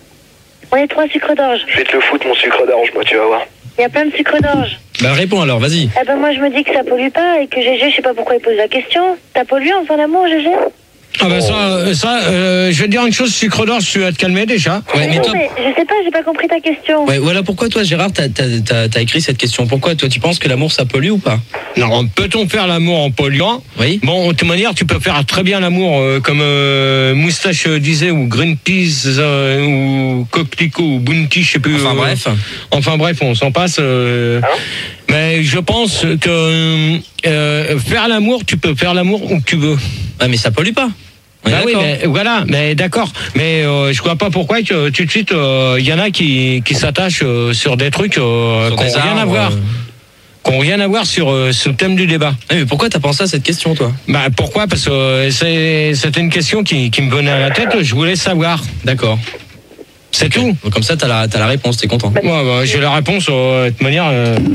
On est trois sucres d'orge. Je vais te le foutre, mon sucre d'orge, moi, tu vas voir. Il y a plein de sucres d'orge. Bah réponds alors, vas-y. Eh ben moi je me dis que ça pollue pas et que Gégé, je sais pas pourquoi il pose la question. T'as pollué en faisant l'amour, Gégé? Ah bah ça, ça euh, je vais te dire une chose, sucre d'orge, tu vas te calmer déjà. Ouais, mais Non, toi... mais je sais pas, j'ai pas compris ta question. Ouais, voilà pourquoi toi, Gérard, t'as, t'as, t'as, t'as écrit cette question. Pourquoi toi, tu penses que l'amour, ça pollue ou pas? Non, peut-on faire l'amour en polluant? Oui. Bon, de toute manière, tu peux faire très bien l'amour euh, comme euh, Moustache euh, disait, ou Greenpeace, euh, ou Coquelicot, ou Bounty, je sais plus. Enfin euh, bref. Enfin bref, on s'en passe. Euh, Hein mais je pense que euh, faire l'amour, tu peux faire l'amour où tu veux. Ah, mais ça pollue pas. On est Bah oui, d'accord. mais voilà, mais d'accord. Mais euh, je vois pas pourquoi que tout de suite il euh, y en a qui qui s'attachent euh, sur des trucs euh, Sur qui n'ont des rien à arbres, voir, euh. qui n'ont rien à voir sur euh, sur le thème du débat. Ah, mais pourquoi t'as pensé à cette question, toi? Bah pourquoi? Parce que euh, c'est c'était une question qui qui me venait à la tête. Je voulais savoir. D'accord. C'est tout. Donc, comme ça, t'as la, t'as la réponse, t'es content. Ouais, bah, j'ai la réponse. euh, de toute manière,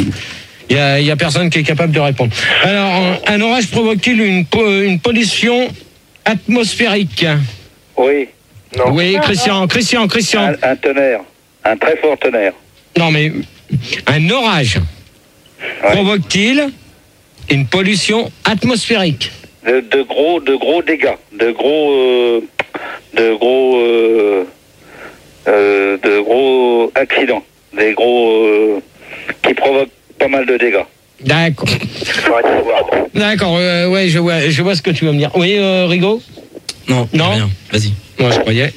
il y a il y a personne qui est capable de répondre. Alors, un un orage provoque-t-il une po- une pollution atmosphérique? Oui. Non. Oui, Christian, Christian, Christian. Un, un tonnerre. Un très fort tonnerre. Non, mais un orage Ouais. provoque-t-il une pollution atmosphérique? De, de gros, de gros dégâts. De gros, euh, de gros, euh, euh, de gros accidents. Des gros, euh, qui provoquent pas mal de dégâts. D'accord. Faut arrêter de voir. D'accord, euh, ouais, je vois, je vois ce que tu veux me dire. Oui, euh, Rigaud? Non, Non. rien. Vas-y. Moi, je croyais.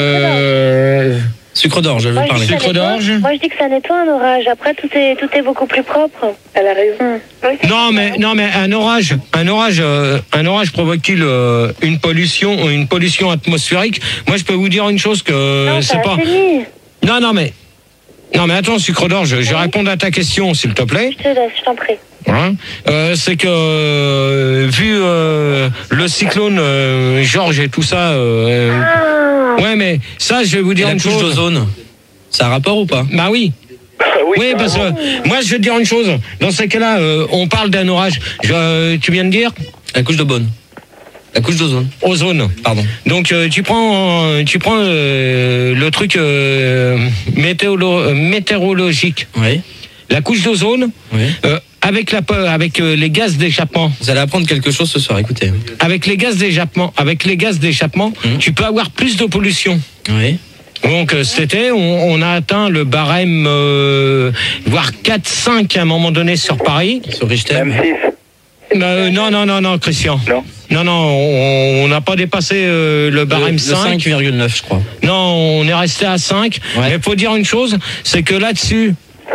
Euh... Sucre d'orge, je veux Moi, je parler. dis que ça Sucre nettoie. d'orge. Moi je dis que ça nettoie un orage. Après tout est tout est beaucoup plus propre. Elle a raison. Non, mais non, mais un orage, un orage, euh, un orage provoque-t-il euh, une pollution, une pollution atmosphérique? Moi, je peux vous dire une chose que non, c'est ça pas. assainit. Non, non, mais non, mais attends, sucre d'orge. Je vais répondre à ta question, s'il te plaît. Je te laisse, je t'en prie. Hein, euh, c'est que euh, vu euh, le cyclone euh, Georges et tout ça, euh, Ah. ouais, mais ça, je vais vous Et dire la une couche chose. d'ozone, ça a rapport ou pas? Bah oui. oui, Oui, parce que moi, je vais te dire une chose. Dans ces cas-là, euh, on parle d'un orage. Je- tu viens de dire La couche de bonne. La couche d'ozone. ozone. Pardon. Donc euh, tu prends, euh, tu prends euh, le truc euh, météolo- euh, météorologique. Oui. La couche d'ozone, Oui. euh, avec la, avec euh, les gaz d'échappement. Vous allez apprendre quelque chose ce soir, écoutez. Avec les gaz d'échappement, avec les gaz d'échappement, Mhm. tu peux avoir plus de pollution. Oui. Donc euh, cet été, on, on a atteint le barème, euh, voire quatre cinq à un moment donné sur Paris. Sur Richter. M six. Euh, non, non, non, non, Christian. Non. Non, non, on on n'a pas dépassé euh, le barème Le cinq. cinq virgule neuf, je crois. Non, on est resté à cinq. Ouais. Mais il faut dire une chose, c'est que là-dessus,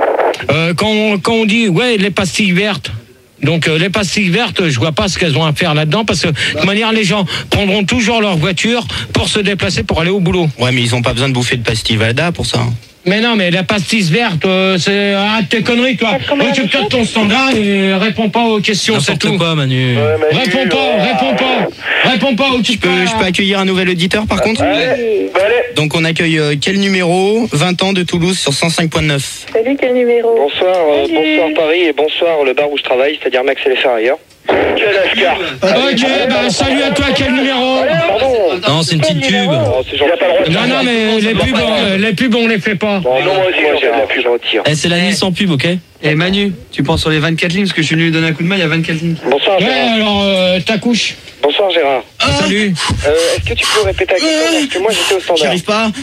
euh, quand, on, quand on dit, ouais, les pastilles vertes, donc euh, les pastilles vertes, je vois pas ce qu'elles ont à faire là-dedans, parce que de toute manière, les gens prendront toujours leur voiture pour se déplacer, pour aller au boulot. Ouais, mais ils ont pas besoin de bouffer de pastilles Valda pour ça. Mais non, mais la pastille verte, euh, c'est... Arrête tes conneries, toi. Comment Ouais, tu elle captes ton standard et réponds pas aux questions, c'est N'importe tout. quoi, Manu. Ouais, Manu, Réponds pas, euh, réponds pas, réponds pas aux Je peux, je peux accueillir un nouvel auditeur par contre Allez, bah, allez. Donc on accueille euh, quel numéro? vingt ans de Toulouse sur cent cinq point neuf. Salut, quel numéro? Bonsoir, euh, Salut. bonsoir Paris et bonsoir le bar où je travaille, c'est-à-dire Max et les Ferrailleurs. Quel Ascar. Ok, bah salut à toi, quel numéro? Pardon. Non, c'est une petite pub. Oh, c'est Il a pas le droit de Non, non, mais les pubs, euh, les pubs, on les fait pas. Bon, Non, moi aussi, moi, j'en j'ai fais de la la pub, je retire. Eh, c'est la ligne sans pub, ok? Et Manu, tu penses sur les vingt-quatre lignes parce que je suis venu lui donner un coup de main, il y a vingt-quatre lignes. Bonsoir Ouais, Gérard. alors, euh, ta couche. Bonsoir Gérard. Salut. Euh, Est-ce que tu peux répéter la question parce que moi j'étais au J'y standard. arrive pas.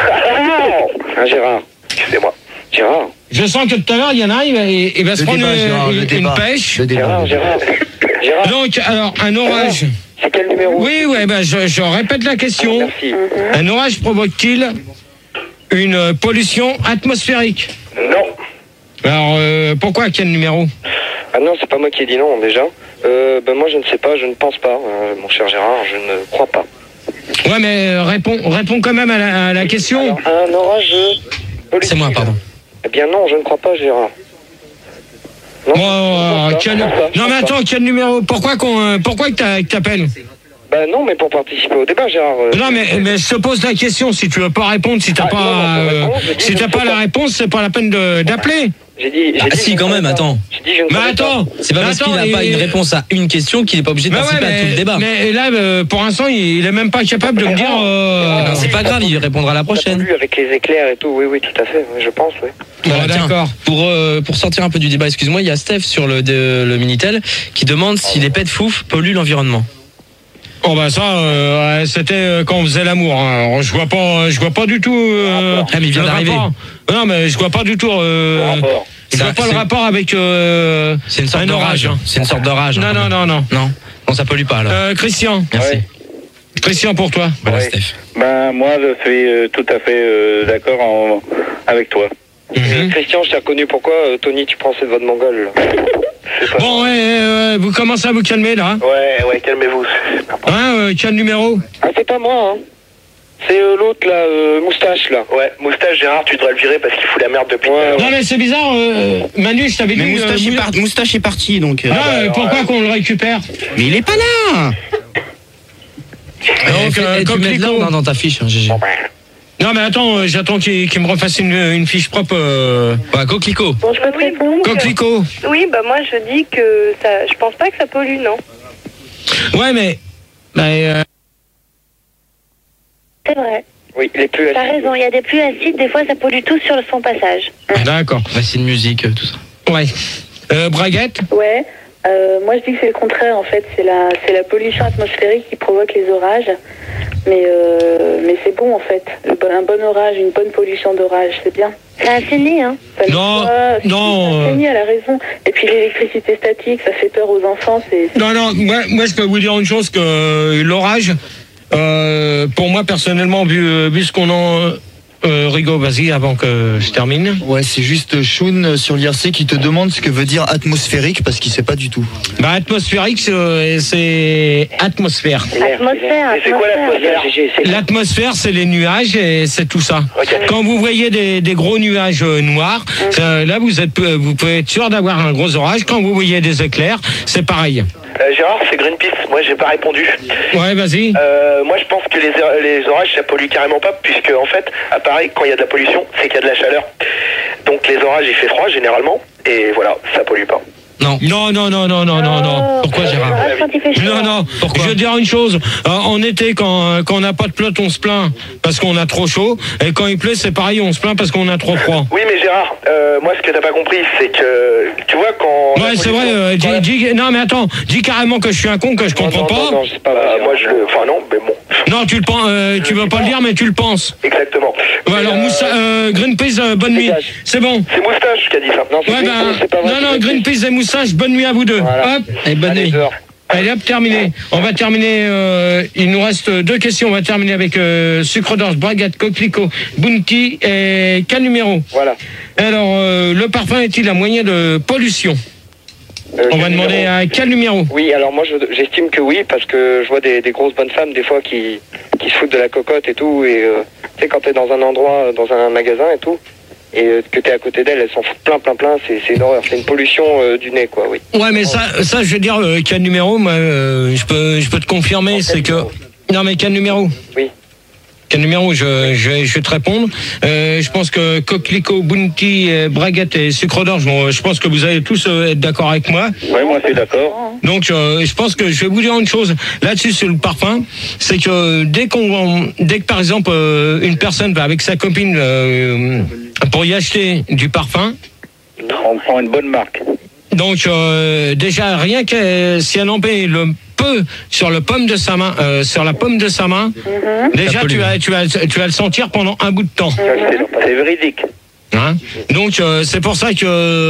Ah, Gérard, excusez-moi. Gérard, Je sens que tout à l'heure, il y en a, il va, il va se Le prendre débat, Gérard, une, le une débat. pêche. Le débat. Gérard, Gérard. Gérard, Donc, alors, un orage. c'est quel numéro? Oui, ouais, bah, je, je répète la question. Merci. Un orage provoque-t-il une pollution atmosphérique? Non. Alors, euh, pourquoi? Quel numéro? Ah non, c'est pas moi qui ai dit non déjà. Euh, ben moi je ne sais pas, je ne pense pas, euh, mon cher Gérard, je ne crois pas. Ouais, mais euh, réponds, réponds quand même à la, à la question. Alors, un orage politique. C'est moi, pardon. Eh bien non, je ne crois pas, Gérard. Non, Bon, euh, je pense quel- pas, je pense pas, je non, mais pense pas. attends, quel numéro? Pourquoi qu'on, euh, pourquoi que t'a- que t'appelles? Ben non, mais pour participer au débat, Gérard. euh, Non, mais, mais je te pose la question. Si tu veux pas répondre, si t'as Ah, pas, non, non, pour euh, répondre, je dis si je t'as ne pas sais la pas. réponse, c'est pas la peine de- d'appeler. J'ai dit. Ah si, quand même, attends. J'ai dit, je ne Mais savais attends, C'est pas parce qu'il n'a attends, pas et- une réponse à une question qu'il n'est pas obligé de Bah ouais, participer à tout le mais, débat. mais là, euh, pour l'instant, il, il est même pas capable de me dire. euh, Eh ben, c'est pas grave, il répondra la prochaine. pas. Avec les éclairs et tout, oui, oui, tout à fait, oui, je pense, oui. Voilà, Bon, tiens, d'accord. Pour, euh, pour sortir un peu du débat, excuse-moi, il y a Steph sur le, de- le Minitel qui demande si les pets de fouf polluent l'environnement. Oh bah ça, euh, ouais, c'était euh, quand on faisait l'amour. Hein. Alors, je vois pas, je vois pas du tout. Euh, Ah, mais il vient le d'arriver. rapport. Non, mais je vois pas du tout. Euh, rapport. je vois Ça, pas c'est- le rapport avec. Euh, C'est une sorte un d'orage. orage. Hein. C'est une sorte d'orage. Non, hein. non, non, non. Non, bon, ça pollue pas alors. Euh, Christian, Merci. Ouais. Christian pour toi. Voilà, Ouais. Steph. Ben, moi, je suis euh, tout à fait euh, d'accord en- avec toi. Mhm. Christian, je t'ai reconnu pourquoi, euh, Tony, tu prends cette voix de mongol, là. C'est pas- Bon, ouais, ouais, ouais, vous commencez à vous calmer là. Ouais, ouais, calmez-vous. Hein, euh, quel numéro? Ah, c'est pas moi, hein. C'est euh, l'autre, là, euh, moustache, là. Ouais, moustache Gérard, tu devrais le virer parce qu'il fout la merde depuis. tout à l'heure. Non mais c'est bizarre, euh, Manu, je t'avais dit. Mais Moustache, euh, est par- Moustache est parti, donc. euh, Non, bah, euh, alors, pourquoi euh, qu'on le récupère? Mais il est pas là. Donc, Eh, euh, eh, tu mets de Coquelicot. l'ordre dans ta fiche, hein, G G. Non mais attends, euh, j'attends qu'il qu'il me refasse une, une fiche propre. Euh... Ouais, Coquelicot. Bon, je peux te Oui, répondre. Coquelicot. Oui, bah moi je dis que ça, je pense pas que ça pollue, non. Ouais mais. Bah, euh, C'est vrai. Oui, les plus T'as acides. raison, il y a des pluies acides, des fois ça pollue tout sur son passage. D'accord. Bah, c'est une musique, euh, tout ça. Ouais. Euh, Braguette. Ouais. Euh, moi, je dis que c'est le contraire, en fait. C'est la, c'est la pollution atmosphérique qui provoque les orages. Mais, euh, mais c'est bon, en fait. Le bon- un bon orage, une bonne pollution d'orage, c'est bien. Ça assainit, hein. Ça Non, nettoie, si, non, ça euh. assainit, elle a raison. Et puis l'électricité statique, ça fait peur aux enfants. C'est, c'est- Non non, moi, moi je peux vous dire une chose que euh, l'orage, euh, pour moi personnellement, vu, vu ce qu'on en. Euh, Rigo, vas-y avant que je termine. Ouais, c'est juste Shun euh, sur l'I R C qui te demande ce que veut dire atmosphérique parce qu'il sait pas du tout. Bah atmosphérique, c'est, euh, c'est atmosphère. Atmosphère, Et c'est quoi atmosphère. l'atmosphère? L'atmosphère, c'est les nuages et c'est tout ça. Ok. Quand vous voyez des, des gros nuages euh, noirs, ça, là vous êtes, euh, vous pouvez être sûr d'avoir un gros orage. Quand vous voyez des éclairs, c'est pareil. Euh, Gérard, c'est Greenpeace. Moi, j'ai pas répondu. Ouais, vas-y. Euh, moi, je pense que les, les orages, ça pollue carrément pas, puisque en fait, à Paris, quand il y a de la pollution, c'est qu'il y a de la chaleur. Donc les orages, il fait froid généralement, et voilà, ça pollue pas. Non. Non, non, non, non, non, non, non. Pourquoi, Gérard? Ah, quand il fait chaud. Non, non. Pourquoi Je veux dire une chose. Euh, en été, quand quand on n'a pas de flotte, on se plaint parce qu'on a trop chaud. Et quand il pleut, c'est pareil, on se plaint parce qu'on a trop froid. Oui, mais Gérard, euh, moi, ce que t'as pas compris, c'est que, tu vois, quand... la Ouais, c'est pollution- vrai. euh, dis, Voilà. dis- non, mais attends. Dis carrément que je suis un con, que je comprends non, pas. non, non, c'est pas Bah, vrai. moi, je le... Enfin, non, mais bon. Non, tu le penses. euh, tu veux pas le dire, mais tu le penses. Exactement. Ouais, Mais, alors, euh, Moussa, euh, Greenpeace, euh, bonne nuit. Dégage. C'est bon. C'est Moustache qui a dit ça. Non, c'est Ouais, Greenpeace, ben, c'est pas vrai. non, non, c'est Greenpeace et Moussage, bonne nuit à vous deux. Voilà. Hop, et bonne Allez, nuit. dehors. Allez, hop, terminé. On va terminer. euh, il nous reste deux questions. On va terminer avec euh, Sucre d'Orge, Braguette, Coquelicot, Bounty et quel numéro? Voilà. Alors, euh, le parfum est-il un moyen de pollution? Euh, On va quel demander numéro à quel numéro? Oui, alors moi je- j'estime que oui, parce que je vois des, des grosses bonnes femmes des fois qui, qui se foutent de la cocotte et tout, et euh, tu sais quand t'es dans un endroit, dans un magasin et tout, et euh, que t'es à côté d'elles, elles s'en foutent plein plein plein, c'est c'est une horreur, c'est une pollution euh, du nez quoi, oui. Ouais, mais ça, ça, je veux dire, euh, quel numéro? Moi, euh, je peux, je peux te confirmer, c'est que. Non, mais quel numéro? Oui. Quel numéro? Je, je, vais- je vais te répondre. Euh, je pense que Coquelicot, Bounty, euh, Braguette et Sucre d'Orge, bon, je pense que vous allez tous euh, être d'accord avec moi. Ouais, moi, je suis d'accord. Donc, euh, je pense que je vais vous dire une chose là-dessus sur le parfum, c'est que dès qu'on, dès que par exemple euh, une personne va avec sa copine euh, pour y acheter du parfum, On prend une bonne marque. donc euh, déjà rien que si elle en paye le peu sur le pomme de sa main, euh, sur la pomme de sa main, déjà tu vas, tu vas, tu vas le sentir pendant un bout de temps. Ça, c'est- C'est véridique. Hein. Donc euh, c'est pour ça que.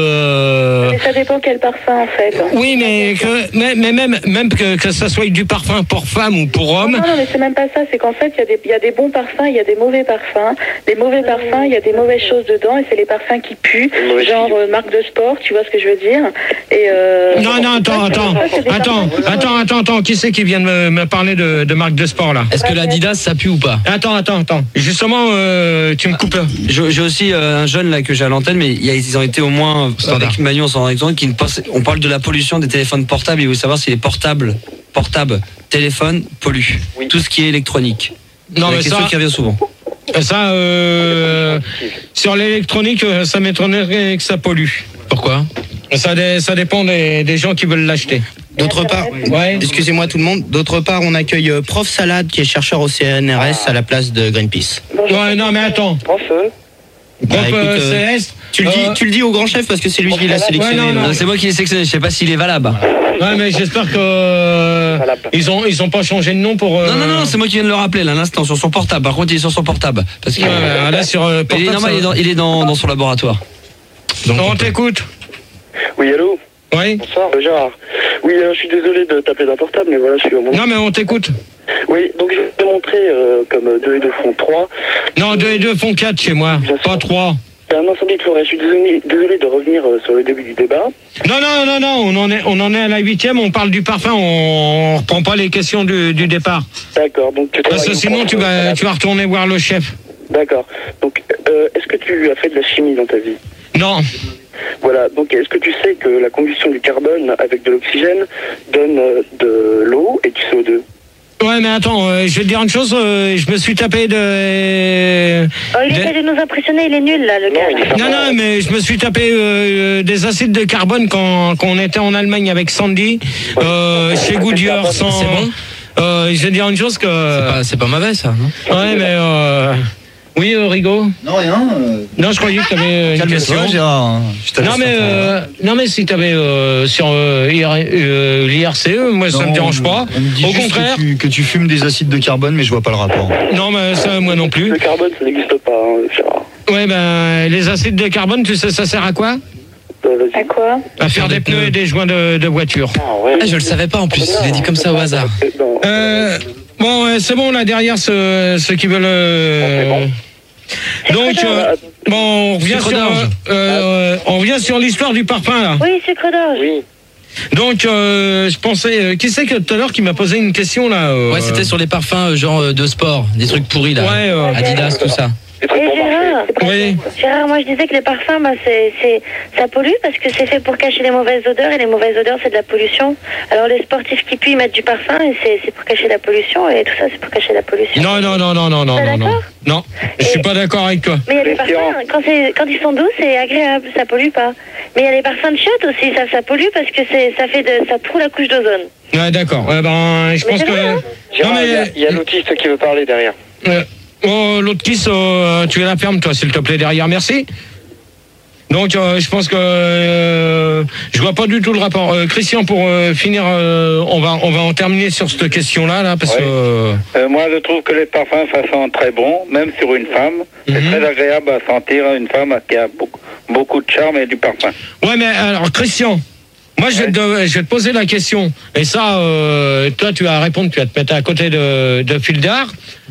euh, Mais ça dépend quel parfum, en fait. Oui, mais, que, mais, mais même, même que, que ça soit du parfum pour femme ou pour homme. Non, non, mais c'est même pas ça. C'est qu'en fait, il y, a des- il y a des bons parfums, il y a des mauvais parfums. Les mauvais parfums, il y a des mauvaises choses dedans, et c'est les parfums qui puent, genre euh, marque de sport, tu vois ce que je veux dire. Et euh, Non, non, attends, attends, ça, c'est des attends, parfums- attends, attends, attends, qui c'est qui vient de me, me parler de, de marque de sport là? Est-ce que l'Adidas ça pue ou pas? Attends, attends, attends. Justement, euh, tu me coupes. J'ai j'ai aussi euh, un jeune là que j'ai à l'antenne, mais il y a- ils ont été au moins euh, avec Manu, on s'en rend compte, qui ne passe- on parle de la pollution des téléphones portables. Il faut savoir si les portables, portables, téléphones polluent. Tout ce qui est électronique. Non, C'est la mais question ça- qui revient souvent. Ça, euh, sur l'électronique, ça m'étonnerait que ça pollue. Pourquoi ? Ça, dé- ça dépend des, des gens qui veulent l'acheter. D'autre part, Ouais. excusez-moi tout le monde, d'autre part, on accueille euh, Prof Salade qui est chercheur au C N R S à la place de Greenpeace. Ouais, non, mais attends. Prof, euh, Bah, Prof, écoute, euh, euh, C S, Tu le, dis, euh, tu le dis au grand chef parce que c'est lui qui l'a sélectionné. Ouais, non, non. Non, c'est moi qui l'ai sélectionné, je sais pas s'il est valable. Ouais, mais j'espère que euh, ils ont ils ont pas changé de nom pour. euh, Non, non, non, c'est moi qui viens de le rappeler là, à l'instant, sur son portable. Par contre, il est sur son portable. Parce que, Ouais, ouais, là sur euh, Mais il est portable, normal, ça- il est dans, il est dans, dans son laboratoire. Donc, on t'écoute. Oui, allô. Oui. Bonsoir, euh, Gérard. Oui, euh, je suis désolé de taper d'un portable, mais voilà, je suis au monde. Non, mais on t'écoute. Oui, donc je vais te montrer euh, comme deux et deux font trois. Non, deux et deux font quatre chez moi, pas trois. C'est un incendie de forêt. Je suis désolé, désolé de revenir euh, sur le début du débat. Non, non, non, non, on en est, on en est à la huitième, on parle du parfum, on, on reprend pas les questions du, du départ. D'accord, donc... tu Parce que travailles sinon, en- tu vas, tu vas retourner voir le chef. D'accord. Donc, euh, est-ce que tu as fait de la chimie dans ta vie? Non. Voilà, donc est-ce que tu sais que la combustion du carbone avec de l'oxygène donne euh, de l'eau et du C O deux? Ouais, mais attends, euh, je vais te dire une chose, euh, je me suis tapé de... Oh, il de- essaie de nous impressionner, il est nul là, le gars. là. Non, non, mais je me suis tapé euh, des acides de carbone quand, quand on était en Allemagne avec Sandy, euh, chez Goodyear, sans... C'est bon euh, Je vais te dire une chose que... C'est pas, c'est pas mauvais ça, non ? Ouais, mais... Euh... Oui, euh, Rigaud? Non, rien. euh, Non, je croyais que tu avais une Calme-toi, question. Gérard. hein. Je te Non laisse mais, faire. euh, non mais si tu avais euh, sur euh, I R- euh, l'I R C E, moi ça Non, me dérange pas. on me dit Au juste contraire. Que tu, que tu fumes des acides de carbone, mais je vois pas le rapport. Non mais ça moi non plus. Le carbone, ça n'existe pas, hein, Gérard. Ouais ben les acides de carbone, tu sais ça sert à quoi? Euh, vas-y. À quoi? À faire des pneus et des joints de, de voiture. Ah, ouais. Ah, je le savais pas en plus, je l'ai dit comme ça au hasard. Non. Euh, bon ouais, c'est bon là derrière ceux, ceux qui veulent. euh, Donc euh, bon on revient Sucre sur d'orge. euh, euh, on revient sur l'histoire du parfum là. Oui, sucre d'orge. Oui. Donc euh, je pensais euh, qui c'est que tout à l'heure qui m'a posé une question là euh, Ouais, c'était sur les parfums euh, genre euh, de sport, des trucs pourris là. Ouais, euh, Adidas, tout ça. C'est Et très bon marché. Gérard, Oui. Gérard, moi je disais que les parfums, bah, c'est, c'est, ça pollue parce que c'est fait pour cacher les mauvaises odeurs et les mauvaises odeurs c'est de la pollution. Alors les sportifs qui puent ils mettent du parfum et c'est, c'est pour cacher la pollution et tout ça c'est pour cacher la pollution. Non non non non non non Pas non non. d'accord Non, je suis pas d'accord avec toi. Mais il y a des Christian. parfums, quand, c'est, quand ils sont doux, c'est agréable, ça pollue pas. Mais il y a les parfums de chiottes aussi, ça, ça pollue parce que c'est, ça fait de, ça troue la couche d'ozone. Ouais, d'accord. Ouais, ben, je Mais pense c'est que. vrai, hein. Non, Gérard, il y a- mais. il y a l'autiste qui veut parler derrière. euh, oh, l'autre kiss, euh, tu es la ferme, toi, s'il te plaît, derrière. Merci. Donc, euh, je pense que euh, je vois pas du tout le rapport. Euh, Christian, pour euh, finir, euh, on va on va en terminer sur cette question-là, là, parce Ouais. que. euh, Euh, moi, je trouve que les parfums, ça sent très bon, même sur une femme. C'est Mhm. très agréable à sentir une femme qui a beaucoup, beaucoup de charme et du parfum. Ouais, mais alors, Christian. Moi, je vais, te, je vais te poser la question. Et ça, euh, toi, tu vas répondre, tu vas te mettre à côté de, de Fildar.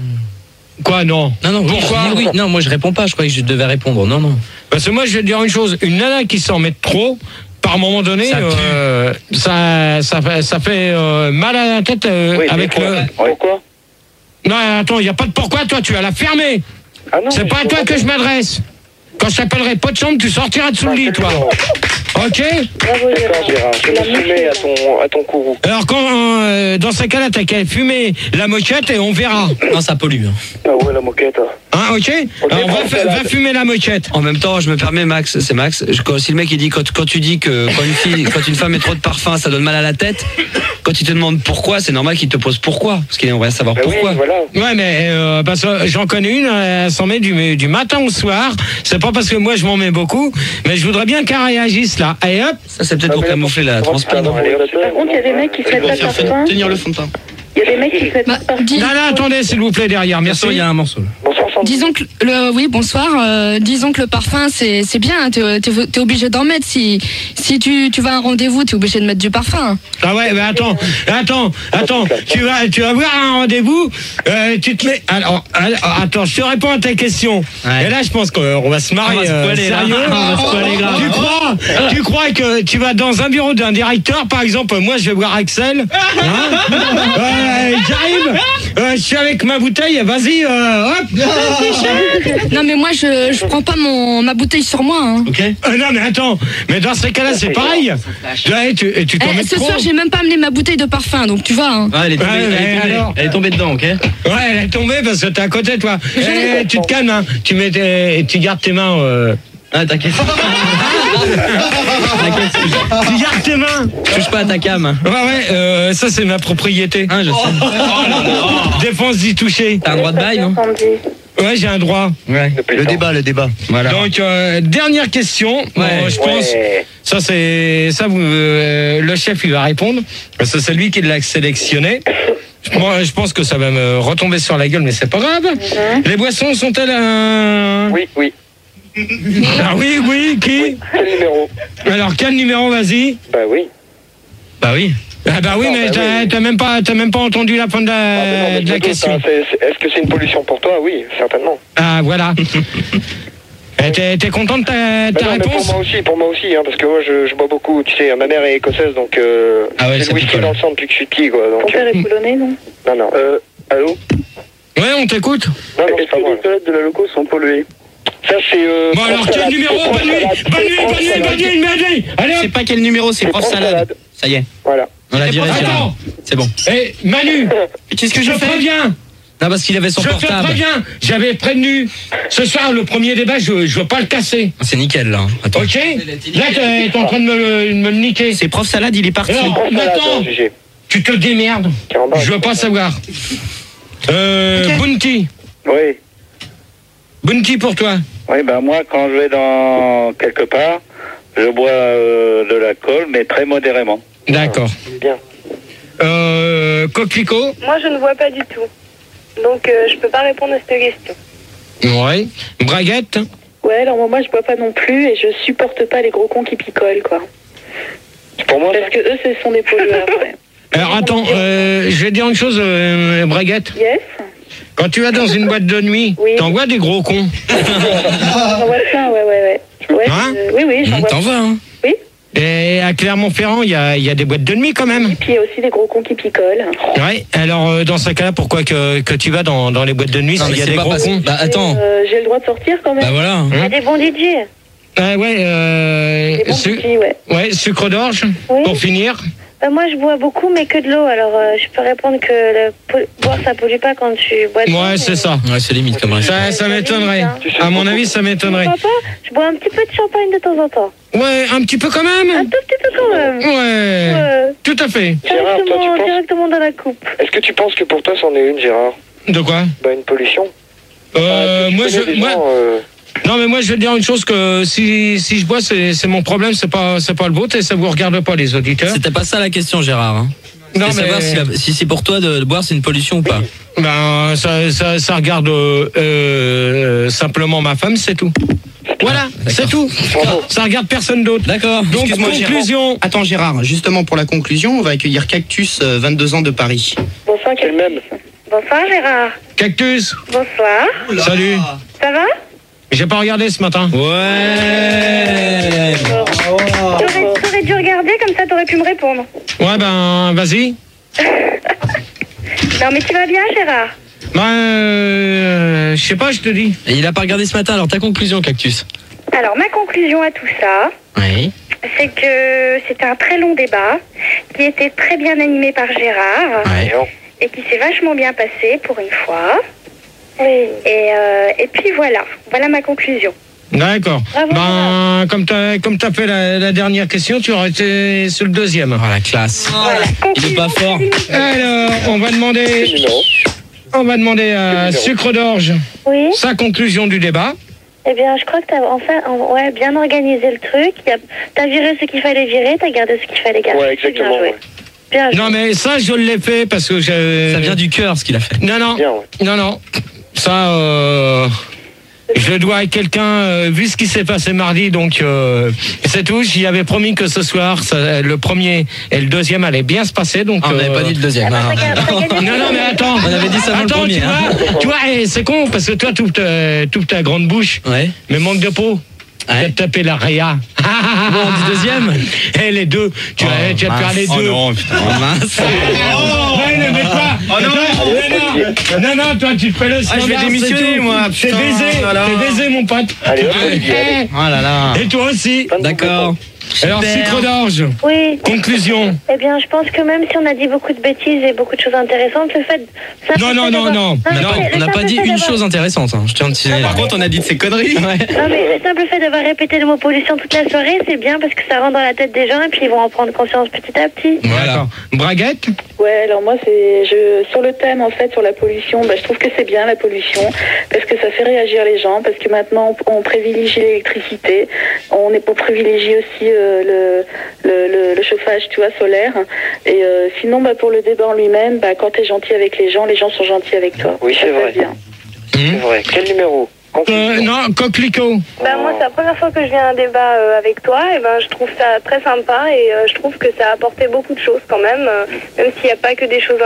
Quoi, non? Non, non, oui, Pourquoi je dis oui. Non, moi je réponds pas, je croyais que je devais répondre. Non, non. Parce que moi, je vais te dire une chose. Une nana qui s'en met trop, par moment donné, Ça pue. euh, ça, ça fait, ça fait euh, mal à la tête euh, Oui, avec mais le... pourquoi Pourquoi Non, attends, il n'y a pas de pourquoi, toi, tu vas la fermer. Ah non, C'est mais pas à je toi comprends que je m'adresse. Quand je t'appellerai pas de chambre, tu sortiras de sous le lit, toi. Ok? Bravo D'accord, Gérard. Gérard. Je La me soumets à ton, à ton courroux. Alors, quand, euh, dans ces cas-là, t'as qu'à fumer la moquette et on verra. Non, ça pollue. hein. Ah ouais, la moquette. Hein, ok? Alors, va, fa- va fumer la moquette. En même temps, je me permets, Max, c'est Max. Je, quand, si le mec il dit quand, quand tu dis que quand une fille, quand une femme met trop de parfum, ça donne mal à la tête. Quand il te demande pourquoi, c'est normal qu'il te pose pourquoi, parce qu'il aimerait savoir Ben oui, pourquoi. voilà. Ouais, mais euh, parce que j'en connais une, elle s'en met du, du matin au soir. C'est pas parce que moi je m'en mets beaucoup, mais je voudrais bien qu'elle réagisse là. Et hop. Ça c'est peut-être pour camoufler la transparence. Par contre, il y a des mecs qui se mettent pas de parfum. Tenir le fond de teint. Il y a des mecs qui se mettent pas de parfum. Dis- Non, non, attendez, s'il vous plaît, derrière. Merci. Il y a un morceau. Là. Bonsoir, Sandy. Disons que le oui bonsoir euh, disons que le parfum c'est c'est bien, t'es t'es- t'es obligé d'en mettre. Si si tu tu vas à un rendez-vous, t'es obligé de mettre du parfum. Ah ouais, mais attends, attends, attends. Tu vas, tu vas voir un rendez-vous. Euh, tu te mets. Alors, alors, attends, je te réponds à ta question. Ouais. Et là, je pense qu'on va se marrer. On va se euh, poiler, là. sérieux. On va se poiler grave. Tu crois, tu crois que tu vas dans un bureau d'un directeur, par exemple, moi, je vais voir Axel. Hein Euh, J'arrive. Euh, je suis avec ma bouteille, vas-y, euh, hop. Non mais moi je, je prends pas mon, ma bouteille sur moi. Hein. Ok. Euh, non mais attends, mais dans ces cas-là c'est pareil. Ouais, tu, tu t'en Eh, mets ce trop. soir j'ai même pas amené ma bouteille de parfum, donc tu vois. Hein. Ah, elle est tombée, Ouais, elle, est mais tombée, alors elle est tombée dedans, ok. Ouais, elle est tombée parce que t'es à côté toi. Eh, tu te calmes, hein. Tu mets tes, tu gardes tes mains. Euh... Ah, t'inquiète. Tu gardes tes mains. Touche pas à ta cam. Ouais, ouais, euh, ça c'est ma propriété. Ah, je sais. Défense d'y toucher. T'as un droit de bail, non? Ouais, j'ai un droit. Ouais. Le débat, le débat. Voilà. Donc, euh, dernière question. Bon, Ouais. je pense, Ouais. ça c'est, ça vous, euh, le chef il va répondre. Parce que c'est lui qui l'a sélectionné. Moi, je pense que ça va me retomber sur la gueule, mais c'est pas grave. Mhm. Les boissons sont-elles un... Oui, oui. Ah oui, oui, qui? Quel numéro? Alors, quel numéro, vas-y? Bah oui. Bah oui. Ah bah oui, Non, mais bah t'as, oui. t'as même pas, t'as même pas entendu la fin de la, Ah, mais non, mais de je la me doute, question. hein, c'est- c'est- Est-ce que c'est une pollution pour toi? Oui, certainement. Ah, voilà. Eh, t'es, t'es content de ta, Bah ta non, mais pour réponse? moi aussi, pour moi aussi, hein, parce que moi je, je bois beaucoup. Tu sais, ma mère est écossaise, donc euh, Ah ouais, j'ai ça le whisky picole. dans le sang depuis que je suis petit, quoi. Ton Donc, père euh, est polonais, non? non, non. Euh, allô? Ouais, on t'écoute. Non, non, est-ce que les toilettes de la loco sont polluées? Ça, c'est. Euh, Bon, alors, quel numéro? Bonne nuit, bonne nuit, bonne nuit, bonne nuit, bonne nuit. Allez, Je sais hop. pas quel numéro, c'est C'est prof prof salade. salade. Ça y est. Voilà. On l'a viré, Gérard. Attends. C'est bon. Eh, Manu. Qu'est-ce que je je fais? préviens. Non, parce qu'il avait son Je te portable. préviens. J'avais prévenu. Ce soir, le premier débat, je, je veux pas le casser. C'est nickel, là. Attends. Ok? Là, t'es, t'es en train de me, le- de me le niquer. C'est prof salade, il est parti. Alors, Prof salade, maintenant, hein, G G. tu te démerdes. Caramba. Je veux pas savoir. Euh, Ok. Bounty. Oui. Bounty pour toi. Oui, ben moi, quand je vais dans quelque part, je bois euh, de l'alcool, mais très modérément. D'accord. Bien. Euh, Coquelicot. Moi, je ne vois pas du tout. Donc, euh, je peux pas répondre à cette question. Ouais. Braguette. Ouais, alors moi, moi je bois pas non plus et je supporte pas les gros cons qui picolent, quoi. Pour moi, Parce que eux, ce sont des pollueurs, ouais. Alors attends, euh, je vais dire une chose, euh, Braguette. Yes. Quand tu vas dans une boîte de nuit, Oui. t'en vois des gros cons. J'en vois plein, ouais, ouais, ouais. ouais Hein euh, oui, oui, j'en vois T'en plein. vas, hein. Oui. Et à Clermont-Ferrand, il y a, il y a des boîtes de nuit quand même. Et puis il y a aussi des gros cons qui picolent. Ouais. Alors euh, dans ce cas-là, pourquoi que, que tu vas dans, dans les boîtes de nuit Non, s'il mais y a c'est des pas gros parce- cons? Bah attends. Euh, J'ai le droit de sortir quand même. Bah voilà. Il y a des bons D J. Ah ouais. Euh, Des bons su- petits, ouais. ouais. Sucre d'orge. Oui. Pour finir. Bah, moi, je bois beaucoup, mais que de l'eau. Alors, euh, je peux répondre que le po- boire, ça pollue pas quand tu bois de l'eau. Ouais, c'est ça. Ouais, c'est limite comme réponse. Ça, ça m'étonnerait. À mon avis, ça Je m'étonnerait. bois pas. Je bois un petit peu de champagne de temps en temps. Ouais, un petit peu quand Un même. tout petit peu quand même. Ouais. Ouais. Tout à fait. Gérard, toi, tu Directement, penses- directement dans la coupe. est-ce que tu penses que pour toi, c'en est une, Gérard? De quoi? Bah, une pollution. Euh, Tu moi, connais je, des moi, gens, euh, non, mais moi, je vais te dire une chose que si, si je bois, c'est, c'est mon problème, c'est pas, c'est pas le vôtre et ça vous regarde pas, les auditeurs. C'était pas ça la question, Gérard. Hein. Non, C'était savoir si, la- si c'est pour toi de, de boire, c'est une pollution ou pas. Ben, ça, ça, ça regarde euh, euh, simplement ma femme, c'est tout. Voilà, c'est tout. Ça regarde personne d'autre. D'accord. Donc, Excuse-moi, Gérard. conclusion. Attends, Gérard, justement pour la conclusion, on va accueillir Cactus, euh, vingt-deux ans de Paris. Bonsoir, c'est le même. Bonsoir, Gérard. Cactus, Bonsoir. salut. Ça va? J'ai pas regardé ce matin. Ouais. T'aurais t'aurais dû regarder, comme ça, t'aurais pu me répondre. Ouais, ben, vas-y. Non, mais tu vas bien, Gérard? Ben, euh, je sais pas, je te dis. Et il a pas regardé ce matin, alors ta conclusion, Cactus. Alors, ma conclusion à tout ça, Oui. c'est que c'était un très long débat qui était très bien animé par Gérard Ouais. et qui s'est vachement bien passé pour une fois. Et, euh, et puis voilà, voilà ma conclusion. D'accord. Bravo, Ben, comme t'as, comme t'as fait la, la dernière question, tu aurais été sur le deuxième. Oh la classe. Voilà. Il est pas fort. Alors, on va demander, Numéro. on va demander à Sucre d'Orge Oui. sa conclusion du débat. Eh bien, je crois que t'as enfin, en- ouais, bien organisé le truc. Y a- T'as viré ce qu'il fallait virer, t'as gardé ce qu'il fallait garder. Ouais, C'est bien exactement. joué. Ouais. Bien joué. Non, mais ça, je l'ai fait parce que j'ai... Ça vient du cœur, ce qu'il a fait. Non, non, Bien, ouais. non, non. Ça, euh, je dois à quelqu'un, euh, vu ce qui s'est passé mardi, donc euh, c'est tout. J'y avais promis que ce soir, ça, le premier et le deuxième allaient bien se passer. Donc, Ah, on n'avait euh, pas dit le deuxième. hein. T'as ga- t'as gagné. Non, non, mais attends. On avait dit ça avant le Attends, premier, tu hein. vois, tu vois, eh, c'est con parce que toi, toute ta, toute ta grande bouche, Ouais. mais manque de peau. Tu vas Ouais. te taper la réa. Bon, on dit deuxième. Eh, les deux. Tu vas, tu vas te faire les deux. Oh non, putain. Oh mince. Oh, ouais, ne mets pas. Oh non. Attends, non, non. négocier. Non, non, toi, tu te fais le Ah, je vais standard, démissionner, c'est tout. moi, C'est putain, baisé, voilà. c'est baisé, mon pote. Allez, hop, Olivier, allez. Oh là là. Et toi aussi. D'accord. Alors, Super. sucre d'orge, Oui. conclusion. Eh bien, je pense que même si on a dit beaucoup de bêtises et beaucoup de choses intéressantes, le fait. simple Non, fait non, non, d'avoir- non. mais On n'a pas, le on n'a simple pas dit fait une d'avoir- chose intéressante, hein. Je tiens à te signaler. Par contre, on a dit de ces conneries. Non, mais le simple fait d'avoir répété le mot pollution toute la soirée, c'est bien parce que ça rentre dans la tête des gens et puis ils vont en prendre conscience petit à petit. Voilà. Braguette. Ouais, alors moi, c'est je sur le thème, en fait, sur la pollution, bah, je trouve que c'est bien, la pollution, parce que ça fait réagir les gens, parce que maintenant, on, on privilégie l'électricité, on, est, on privilégie aussi euh, le, le, le, le chauffage, tu vois, solaire, et euh, sinon, bah, pour le débat en lui-même, bah, quand t'es gentil avec les gens, les gens sont gentils avec toi. Oui, Ça c'est se vrai. passe bien. C'est vrai. Quel numéro? Euh, non, coquelicot. Bah moi c'est la première fois que je viens à un débat euh, avec toi et ben je trouve ça très sympa et euh, je trouve que ça a apporté beaucoup de choses quand même, euh, même s'il n'y a pas que des choses